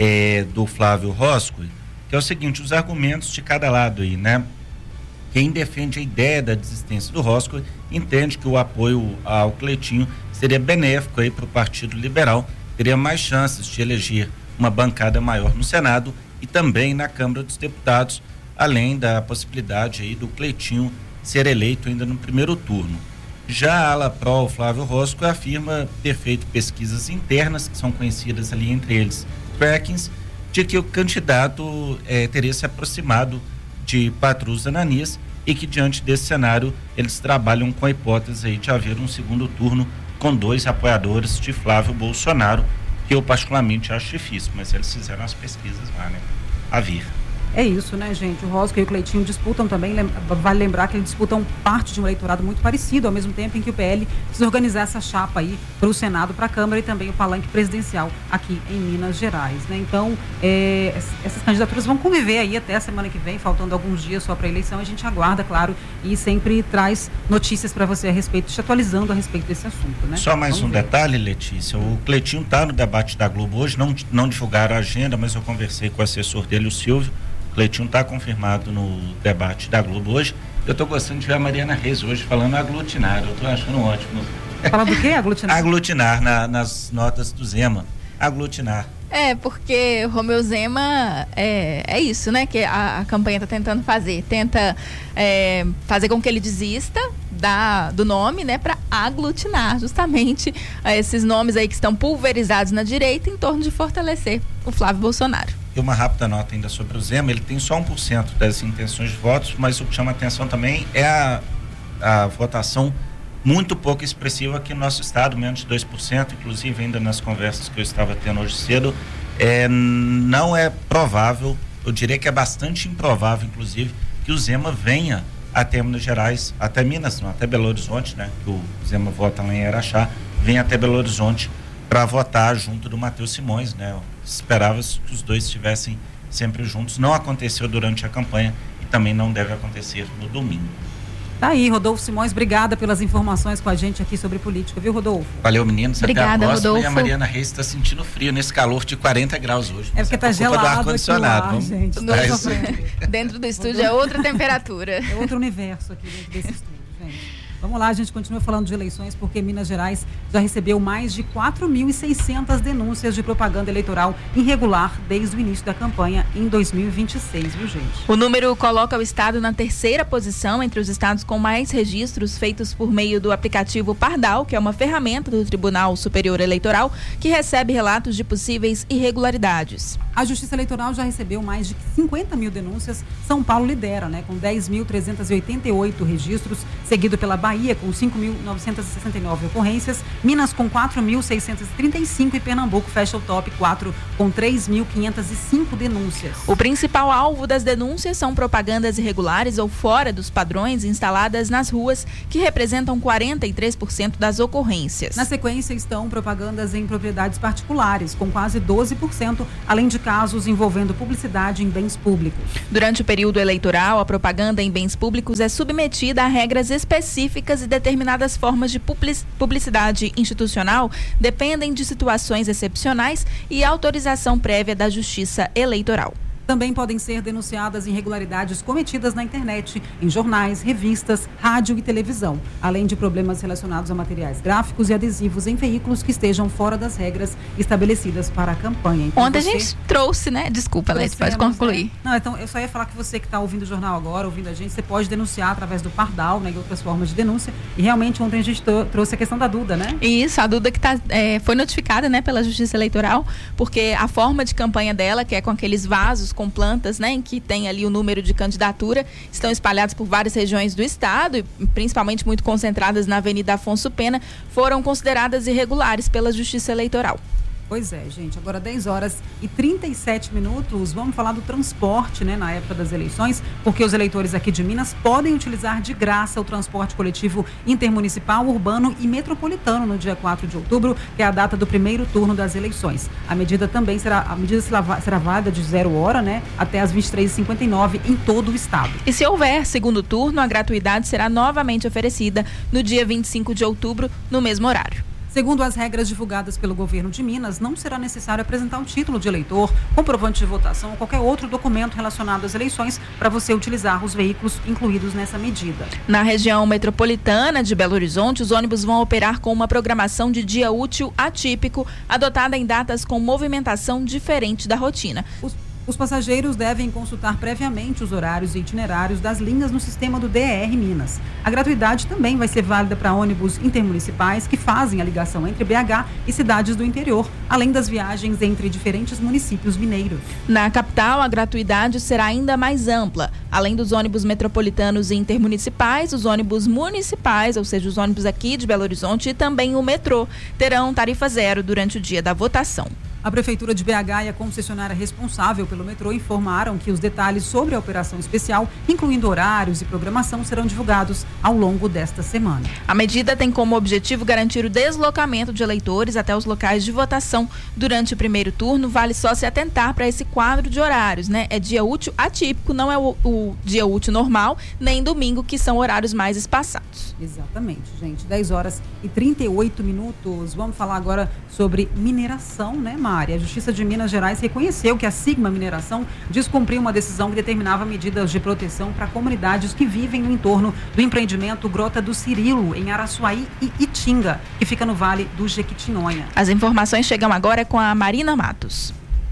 do Flávio Roscoe, que é o seguinte, os argumentos de cada lado aí, né? Quem defende a ideia da desistência do Roscoe entende que o apoio ao Cleitinho seria benéfico aí para o Partido Liberal, teria mais chances de eleger uma bancada maior no Senado e também na Câmara dos Deputados, além da possibilidade aí do Cleitinho ser eleito ainda no primeiro turno. Já a ala pró Flávio Roscoe afirma ter feito pesquisas internas, que são conhecidas ali entre eles, trackings, de que o candidato teria se aproximado de Patrus Ananias e que diante desse cenário eles trabalham com a hipótese aí de haver um segundo turno com 2 apoiadores de Flávio Bolsonaro, que eu particularmente acho difícil, mas eles fizeram as pesquisas lá, né? A vir. É isso, né, gente? O Roscoe e o Cleitinho disputam também, vale lembrar que eles disputam parte de um eleitorado muito parecido, ao mesmo tempo em que o PL precisa organizar essa chapa aí para o Senado, para a Câmara e também o palanque presidencial aqui em Minas Gerais, né? Então, essas candidaturas vão conviver aí até a semana que vem, faltando alguns dias só para a eleição. A gente aguarda, claro, e sempre traz notícias para você a respeito, te atualizando a respeito desse assunto, né? Só mais detalhe, Letícia, o Cleitinho está no debate da Globo hoje, não divulgaram a agenda, mas eu conversei com o assessor dele, o Silvio. Cleitinho está confirmado no debate da Globo hoje. Eu estou gostando de ver a Mariana Reis hoje falando aglutinar. Eu estou achando ótimo. Fala do quê? Aglutinar? Aglutinar nas notas do Zema. Aglutinar. Porque o Romeu Zema é isso, né? Que a campanha está tentando fazer. Tenta fazer com que ele desista do nome, né? Para aglutinar justamente esses nomes aí que estão pulverizados na direita em torno de fortalecer o Flávio Bolsonaro. E uma rápida nota ainda sobre o Zema, ele tem só 1% das intenções de votos, mas o que chama atenção também é a votação muito pouco expressiva aqui no nosso estado, menos de 2%, inclusive ainda nas conversas que eu estava tendo hoje cedo, não é provável, eu diria que é bastante improvável, inclusive, que o Zema venha até Minas Gerais, até Minas, não, até Belo Horizonte, né, que o Zema vota lá em Araxá, venha até Belo Horizonte para votar junto do Matheus Simões, né? Esperava-se que os dois estivessem sempre juntos. Não aconteceu durante a campanha e também não deve acontecer no domingo. Tá aí, Rodolfo Simões, obrigada pelas informações com a gente aqui sobre política, viu, Rodolfo? Valeu, meninos, obrigada, até a próxima. Rodolfo. E a Mariana Reis está sentindo frio nesse calor de 40 graus hoje. É porque tá gelado do ar-condicionado. Vamos gente. Dentro do estúdio é outra temperatura. É outro universo aqui dentro desse estúdio, gente. Vamos lá, a gente continua falando de eleições porque Minas Gerais já recebeu mais de 4.600 denúncias de propaganda eleitoral irregular desde o início da campanha em 2026, viu, gente? O número coloca o estado na terceira posição entre os estados com mais registros feitos por meio do aplicativo Pardal, que é uma ferramenta do Tribunal Superior Eleitoral que recebe relatos de possíveis irregularidades. A Justiça Eleitoral já recebeu mais de 50 mil denúncias. São Paulo lidera, né, com 10.388 registros, seguido pela Bahia com 5.969 ocorrências, Minas com 4.635 e Pernambuco fecha o top 4 com 3.505 denúncias. O principal alvo das denúncias são propagandas irregulares ou fora dos padrões instaladas nas ruas, que representam 43% das ocorrências. Na sequência estão propagandas em propriedades particulares, com quase 12%, além de casos envolvendo publicidade em bens públicos. Durante o período eleitoral, a propaganda em bens públicos é submetida a regras específicas e determinadas formas de publicidade institucional dependem de situações excepcionais e autorização prévia da Justiça Eleitoral. Também podem ser denunciadas irregularidades cometidas na internet, em jornais, revistas, rádio e televisão, além de problemas relacionados a materiais gráficos e adesivos em veículos que estejam fora das regras estabelecidas para a campanha. Então, ontem a gente trouxe, né? Desculpa, Leite, pode concluir. Não, então eu só ia falar que você que está ouvindo o jornal agora, ouvindo a gente, você pode denunciar através do Pardal, né, e outras formas de denúncia. E realmente ontem a gente trouxe a questão da Duda, né? Isso, a Duda que foi notificada, né, pela Justiça Eleitoral, porque a forma de campanha dela, que é com aqueles vasos com plantas, né, em que tem ali o número de candidatura, estão espalhados por várias regiões do estado e principalmente muito concentradas na Avenida Afonso Pena, foram consideradas irregulares pela Justiça Eleitoral. Pois é, gente. Agora 10h37, vamos falar do transporte, né, na época das eleições, porque os eleitores aqui de Minas podem utilizar de graça o transporte coletivo intermunicipal, urbano e metropolitano no dia 4 de outubro, que é a data do primeiro turno das eleições. A medida será válida de 0h, né, até as 23h59 em todo o estado. E se houver segundo turno, a gratuidade será novamente oferecida no dia 25 de outubro, no mesmo horário. Segundo as regras divulgadas pelo governo de Minas, não será necessário apresentar um título de eleitor, comprovante de votação ou qualquer outro documento relacionado às eleições para você utilizar os veículos incluídos nessa medida. Na região metropolitana de Belo Horizonte, os ônibus vão operar com uma programação de dia útil atípico, adotada em datas com movimentação diferente da rotina. Os passageiros devem consultar previamente os horários e itinerários das linhas no sistema do DR Minas. A gratuidade também vai ser válida para ônibus intermunicipais que fazem a ligação entre BH e cidades do interior, além das viagens entre diferentes municípios mineiros. Na capital, a gratuidade será ainda mais ampla. Além dos ônibus metropolitanos e intermunicipais, os ônibus municipais, ou seja, os ônibus aqui de Belo Horizonte e também o metrô, terão tarifa zero durante o dia da votação. A Prefeitura de BH e a concessionária responsável pelo metrô informaram que os detalhes sobre a operação especial, incluindo horários e programação, serão divulgados ao longo desta semana. A medida tem como objetivo garantir o deslocamento de eleitores até os locais de votação. Durante o primeiro turno, vale só se atentar para esse quadro de horários, né? É dia útil atípico, não é o dia útil normal, nem domingo, que são horários mais espaçados. Exatamente, gente. 10h38. Vamos falar agora sobre mineração, né, Mari? A Justiça de Minas Gerais reconheceu que a Sigma Mineração descumpriu uma decisão que determinava medidas de proteção para comunidades que vivem no entorno do empreendimento Grota do Cirilo, em Araçuaí e Itinga, que fica no Vale do Jequitinhonha. As informações chegam agora com a Marina Matos.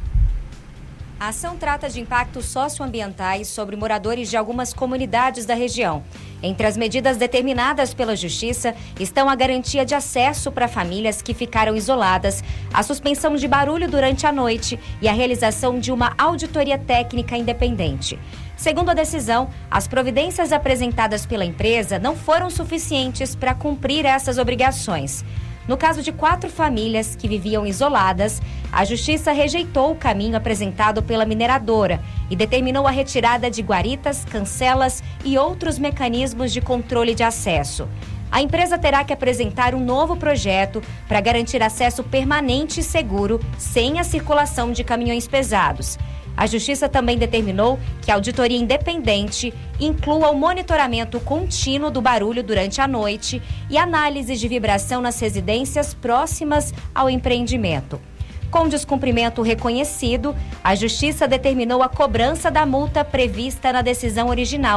A ação trata de impactos socioambientais sobre moradores de algumas comunidades da região. Entre as medidas determinadas pela Justiça estão a garantia de acesso para famílias que ficaram isoladas, a suspensão de barulho durante a noite e a realização de uma auditoria técnica independente. Segundo a decisão, as providências apresentadas pela empresa não foram suficientes para cumprir essas obrigações. No caso de 4 famílias que viviam isoladas, a Justiça rejeitou o caminho apresentado pela mineradora e determinou a retirada de guaritas, cancelas e outros mecanismos de controle de acesso. A empresa terá que apresentar um novo projeto para garantir acesso permanente e seguro, sem a circulação de caminhões pesados. A Justiça também determinou que a auditoria independente inclua o monitoramento contínuo do barulho durante a noite e análises de vibração nas residências próximas ao empreendimento. Com descumprimento reconhecido, a Justiça determinou a cobrança da multa prevista na decisão original,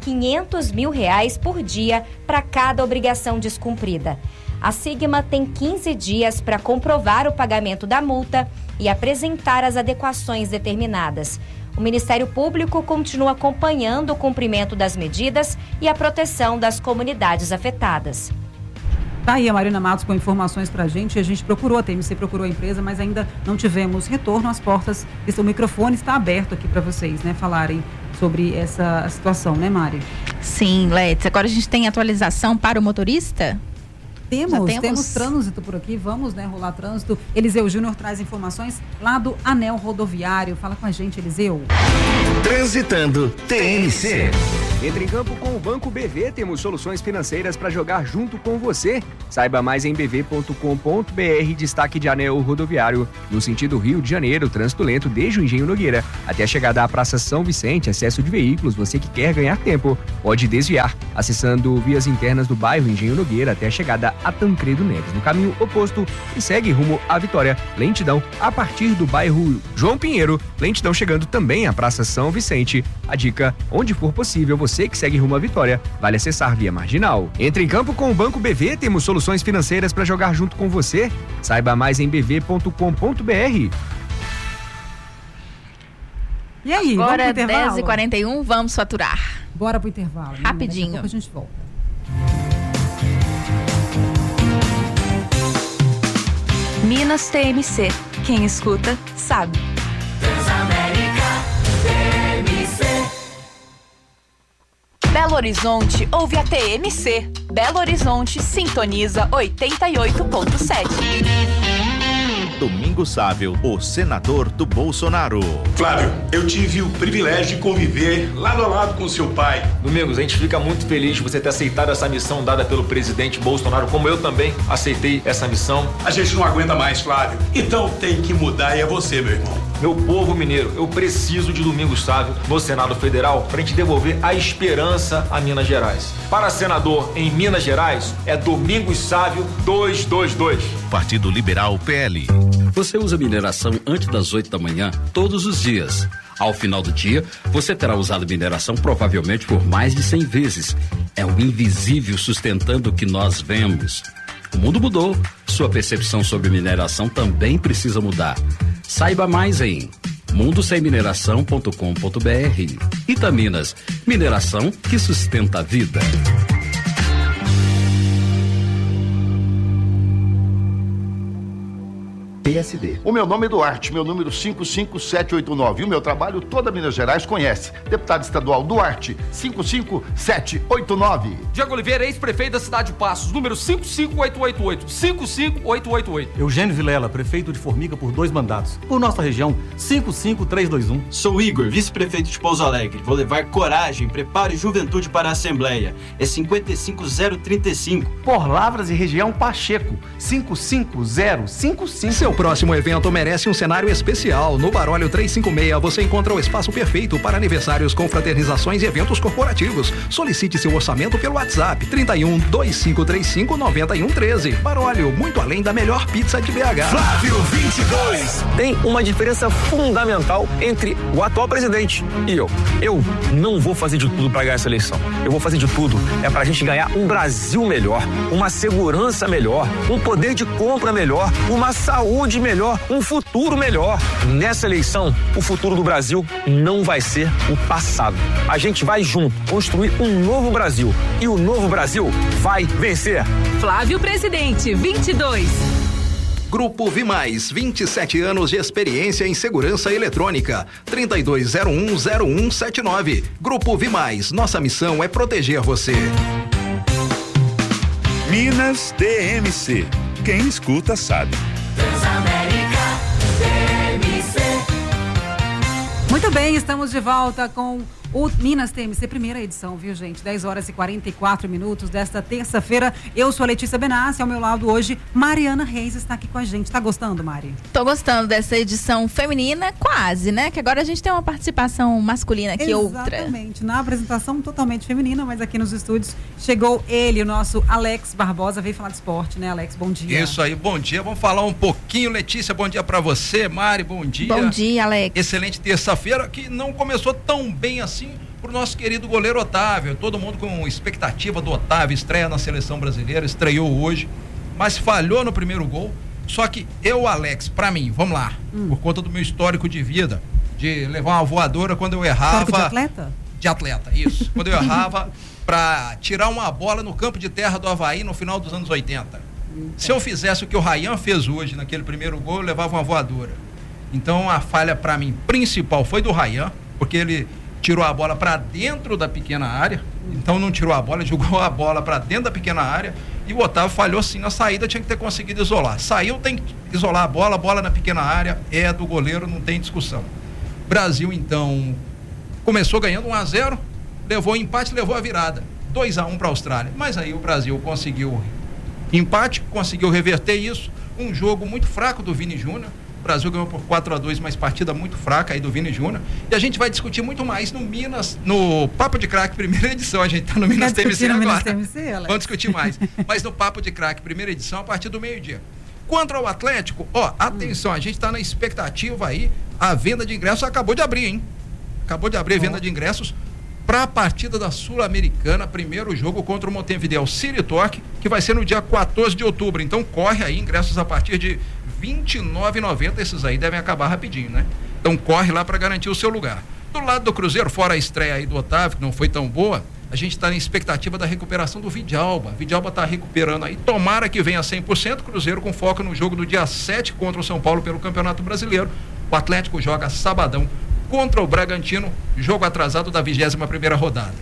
R$500 mil por dia para cada obrigação descumprida. A Sigma tem 15 dias para comprovar o pagamento da multa e apresentar as adequações determinadas. O Ministério Público continua acompanhando o cumprimento das medidas e a proteção das comunidades afetadas. Tá aí a Marina Matos com informações pra gente. A gente procurou, a TMC procurou a empresa, mas ainda não tivemos retorno. As portas, o microfone está aberto aqui para vocês, né, falarem sobre essa situação, né, Mari? Sim, Letícia. Agora a gente tem atualização para o motorista? Temos trânsito por aqui, vamos, né, rolar trânsito. Eliseu Júnior traz informações lá do Anel Rodoviário. Fala com a gente, Eliseu. Transitando TMC. Entre em campo com o Banco BV, temos soluções financeiras para jogar junto com você. Saiba mais em bv.com.br, destaque de Anel Rodoviário. No sentido Rio de Janeiro, trânsito lento desde o Engenho Nogueira até a chegada à Praça São Vicente, excesso de veículos. Você que quer ganhar tempo, pode desviar, acessando vias internas do bairro Engenho Nogueira até a chegada a Tancredo Neves. No caminho oposto, e segue rumo à Vitória. Lentidão a partir do bairro João Pinheiro. Lentidão chegando também à Praça São Vicente. A dica, onde for possível, você que segue rumo à Vitória, vale acessar via Marginal. Entre em campo com o Banco BV, temos soluções financeiras para jogar junto com você. Saiba mais em bv.com.br. E aí, agora 10h41, vamos faturar. Bora pro intervalo. Rapidinho. Daqui a pouco a gente volta. Minas TMC. Quem escuta, sabe. Transamérica TMC. Belo Horizonte ouve a TMC. Belo Horizonte sintoniza 88.7. Domingos Sávio, o senador do Bolsonaro. Flávio, eu tive o privilégio de conviver lado a lado com seu pai. Domingos, a gente fica muito feliz de você ter aceitado essa missão dada pelo presidente Bolsonaro, como eu também aceitei essa missão. A gente não aguenta mais, Flávio. Então tem que mudar e é você, meu irmão. Meu povo mineiro, eu preciso de Domingos Sávio no Senado Federal para a gente devolver a esperança a Minas Gerais. Para senador em Minas Gerais, é Domingos Sávio 222. Partido Liberal PL. Você usa mineração antes das 8 da manhã, todos os dias. Ao final do dia, você terá usado mineração provavelmente por mais de 100 vezes. É o invisível sustentando o que nós vemos. O mundo mudou. Sua percepção sobre mineração também precisa mudar. Saiba mais em mundosemmineração.com.br. Itaminas, mineração que sustenta a vida. PSD. O meu nome é Duarte, meu número 55789. E o meu trabalho toda Minas Gerais conhece. Deputado estadual Duarte, 55789. Diego Oliveira, ex-prefeito da cidade de Passos, número 55888. 55888. Eugênio Vilela, prefeito de Formiga por 2 mandatos. Por nossa região, 55321. Sou Igor, vice-prefeito de Pouso Alegre. Vou levar coragem, preparo e juventude para a Assembleia. É 55035. Por Lavras e região Pacheco, 55055. Seu próximo evento merece um cenário especial. No Baróleo 356 você encontra o espaço perfeito para aniversários, confraternizações e eventos corporativos. Solicite seu orçamento pelo WhatsApp 31 2535 9113. Baróleo, muito além da melhor pizza de BH. Flávio 22. Tem uma diferença fundamental entre o atual presidente e eu. Eu não vou fazer de tudo para ganhar essa eleição. Eu vou fazer de tudo pra gente ganhar um Brasil melhor, uma segurança melhor, um poder de compra melhor, uma saúde melhor, um futuro melhor. Nessa eleição, o futuro do Brasil não vai ser o passado. A gente vai junto construir um novo Brasil e o novo Brasil vai vencer. Flávio Presidente, 22. Grupo Vimais, 27 anos de experiência em segurança eletrônica. 32010179. Grupo Vimais, nossa missão é proteger você. Minas TMC. Quem escuta sabe. Transamérica TMC. Muito bem, estamos de volta com o Minas TMC, primeira edição, viu, gente? 10h44 desta terça-feira. Eu sou a Letícia Benassi, ao meu lado hoje, Mariana Reis está aqui com a gente. Tá gostando, Mari? Tô gostando dessa edição feminina, quase, né? Que agora a gente tem uma participação masculina que outra. Exatamente, na apresentação totalmente feminina, mas aqui nos estúdios chegou ele, o nosso Alex Barbosa, veio falar de esporte, né, Alex? Bom dia. Isso aí, bom dia. Vamos falar um pouquinho, Letícia, bom dia pra você, Mari, bom dia. Bom dia, Alex. Excelente terça-feira, que não começou tão bem assim pro nosso querido goleiro Otávio. Todo mundo com expectativa do Otávio, estreia na seleção brasileira, estreou hoje, mas falhou no primeiro gol. Só que Alex, pra mim, vamos lá, por conta do meu histórico de vida, de levar uma voadora quando eu errava. De atleta? De atleta, isso. Quando eu errava pra tirar uma bola no campo de terra do Avaí no final dos anos 80. Se eu fizesse o que o Ryan fez hoje naquele primeiro gol, eu levava uma voadora. Então a falha pra mim principal foi do Ryan, porque ele tirou a bola para dentro da pequena área, então não tirou a bola, jogou a bola para dentro da pequena área, e o Otávio falhou sim na saída, tinha que ter conseguido isolar. Saiu, tem que isolar a bola na pequena área é do goleiro, não tem discussão. Brasil então começou ganhando 1-0, levou o empate, levou a virada, 2-1 para a Austrália, mas aí o Brasil conseguiu empate, conseguiu reverter isso, um jogo muito fraco do Vini Júnior. O Brasil ganhou por 4-2, mas partida muito fraca aí do Vini Júnior. E a gente vai discutir muito mais no Papo de Craque, primeira edição. A gente tá no Minas TMC agora. Vamos discutir mais. Mas no Papo de Craque, primeira edição, a partir do meio-dia. Quanto ao Atlético, atenção, a gente tá na expectativa aí. A venda de ingressos acabou de abrir, hein? Acabou de abrir a venda de ingressos para a partida da Sul-Americana, primeiro jogo contra o Montevideo City Torque, que vai ser no dia 14 de outubro. Então corre aí, ingressos a partir de R$29,90, esses aí devem acabar rapidinho, né? Então corre lá para garantir o seu lugar. Do lado do Cruzeiro, fora a estreia aí do Otávio, que não foi tão boa, a gente está na expectativa da recuperação do Vidalba. Vidalba está recuperando aí, tomara que venha 100%, Cruzeiro com foco no jogo do dia 7 contra o São Paulo pelo Campeonato Brasileiro. O Atlético joga sabadão contra o Bragantino, jogo atrasado da 21ª rodada.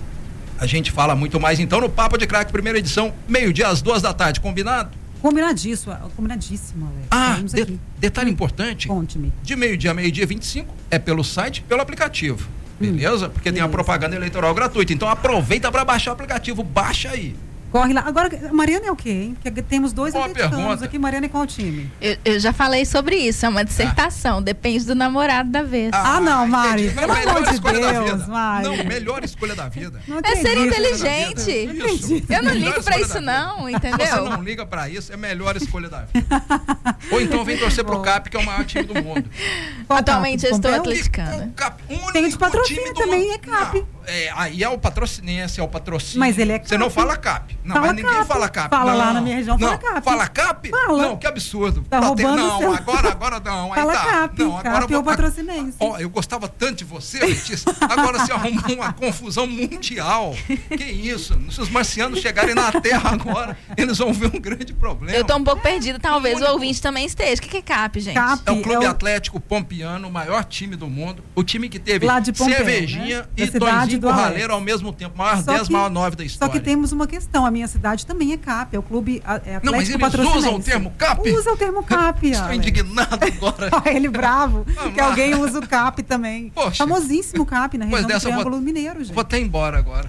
A gente fala muito mais então no Papo de Craque, primeira edição, meio-dia às 2h, combinado? Combinadíssimo, Alex. Detalhe importante. Conte-me. De meio-dia a meio-dia 25 é pelo site, pelo aplicativo. Beleza? Porque tem a propaganda eleitoral gratuita. Então aproveita para baixar o aplicativo. Baixa aí. Corre lá. Agora, Mariana é o quê, hein? Porque temos dois atleticanos aqui. Mariana é qual time? Eu já falei sobre isso. É uma dissertação. Depende do namorado da vez. Não, Mari. Pelo amor de Deus, Mari. Não, melhor escolha da vida. É ser inteligente. Eu não ligo pra isso não, entendeu? Você não liga pra isso, é melhor escolha da vida. Ou então vem torcer pro CAP, que é o maior time do mundo. Atualmente eu estou atleticana. Tem de patrocínio também, é CAP. Aí é o patrocinense, é o patrocínio. Mas ele é CAP. Você não fala CAP. Não, mas ninguém fala CAP. Fala lá na minha região, fala CAP. Fala CAP? Fala. Não, que absurdo. Tá roubando não, agora não. Aí fala tá. CAP. Não, agora CAP é o patrocinense. Eu gostava tanto de você, Letícia. Agora você arrumou uma confusão mundial. Que isso? Se os marcianos chegarem na Terra agora, eles vão ver um grande problema. Eu tô um pouco perdida, talvez o ouvinte também esteja. O que é CAP, gente? CAP é o Clube Atlético Pompiano, o maior time do mundo. O time que teve cervejinha, né? E Tonzinho Curraleiro ao mesmo tempo. Maior 10, maior 9 da história. Só que temos uma questão. A minha cidade também é CAP. É o Clube Atlético. Não, mas eles usam o termo CAP? Usa o termo CAP. Estou indignado agora. Ele bravo. Que alguém usa o CAP também. Poxa. Famosíssimo CAP na região do Triângulo Mineiro, gente. Vou até embora agora.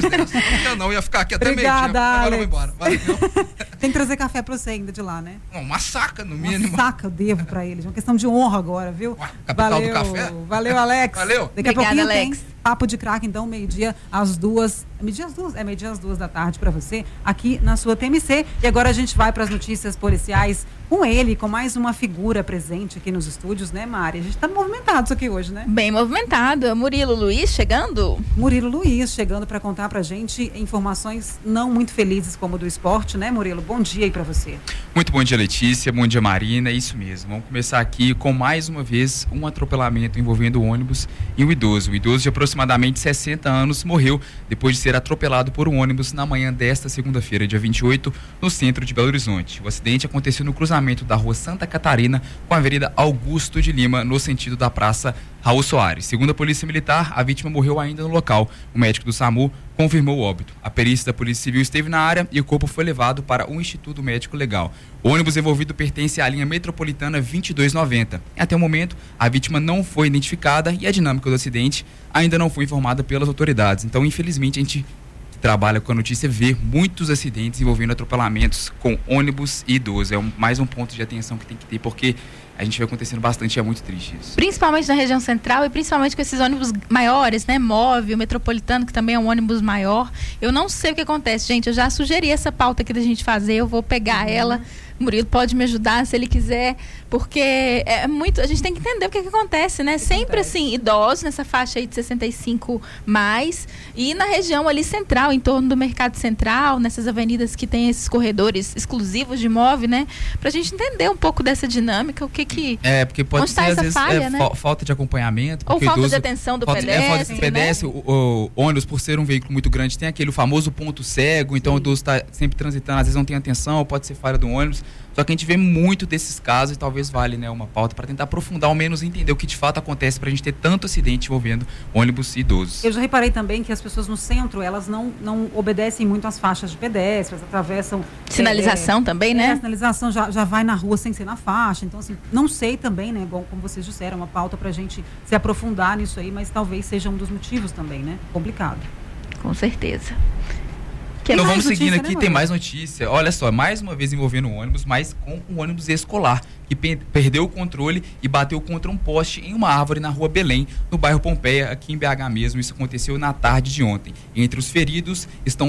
Eu não ia ficar aqui até meio-dia. Agora eu vou embora. Valeu. Tem que trazer café pra você ainda de lá, né? Uma saca, no mínimo. Uma saca eu devo pra eles. É uma questão de honra agora, viu? Capital do café. Valeu, Alex. Valeu. Daqui a pouquinho tem Papo de Craque, então, meio-dia às 2. Meio-dia às 2 da tarde para você, aqui na sua TMC. E agora a gente vai para as notícias policiais com ele, com mais uma figura presente aqui nos estúdios, né, Mari? A gente tá movimentado aqui hoje, né? Bem movimentado. Murilo Luiz chegando? Murilo Luiz chegando para contar pra gente informações não muito felizes como do esporte, né, Murilo? Bom dia aí para você. Muito bom dia, Letícia. Bom dia, Marina. É isso mesmo. Vamos começar aqui com mais uma vez um atropelamento envolvendo ônibus e um idoso. O idoso de aproximadamente 60 anos morreu depois de ser atropelado por um ônibus na manhã desta segunda-feira, dia 28, no centro de Belo Horizonte. O acidente aconteceu no cruzamento da rua Santa Catarina com a avenida Augusto de Lima, no sentido da praça Raul Soares. Segundo a Polícia Militar, a vítima morreu ainda no local. O médico do SAMU confirmou o óbito. A perícia da Polícia Civil esteve na área e o corpo foi levado para o Instituto Médico Legal. O ônibus envolvido pertence à linha metropolitana 2290. Até o momento, a vítima não foi identificada e a dinâmica do acidente ainda não foi informada pelas autoridades. Então, infelizmente, a gente trabalha com a notícia, vê muitos acidentes envolvendo atropelamentos com ônibus e idosos. É mais um ponto de atenção que tem que ter, porque a gente vê acontecendo bastante e é muito triste isso. Principalmente na região central e principalmente com esses ônibus maiores, né? Móvel, metropolitano, que também é um ônibus maior. Eu não sei o que acontece, gente. Eu já sugeri essa pauta aqui da gente fazer, eu vou pegar ela O Murilo pode me ajudar se ele quiser, porque a gente tem que entender o que acontece, né? Sempre assim, idosos nessa faixa aí de 65 mais, e na região ali central, em torno do Mercado Central, nessas avenidas que tem esses corredores exclusivos de imóvel, né? Pra gente entender um pouco dessa dinâmica, o que porque pode ser, às vezes, falha, né? falta de acompanhamento. Ou falta de atenção do pedestre, né? O ônibus, por ser um veículo muito grande, tem aquele famoso ponto cego, então o idoso está sempre transitando, às vezes não tem atenção, pode ser falha do ônibus. Só que a gente vê muito desses casos e talvez vale, né, uma pauta para tentar aprofundar ao menos entender o que de fato acontece para a gente ter tanto acidente envolvendo ônibus e idosos. Eu já reparei também que as pessoas no centro, elas não obedecem muito às faixas de pedestres, atravessam... Sinalização também, né? A sinalização já vai na rua sem ser na faixa. Então, assim, não sei também, né, igual como vocês disseram, uma pauta para a gente se aprofundar nisso aí, mas talvez seja um dos motivos também, né? Complicado. Com certeza. Então vamos seguindo aqui, tem mais notícia. Olha só, mais uma vez envolvendo o ônibus, mas com um ônibus escolar, que perdeu o controle e bateu contra um poste em uma árvore na rua Belém, no bairro Pompeia, aqui em BH mesmo. Isso aconteceu na tarde de ontem. Entre os feridos estão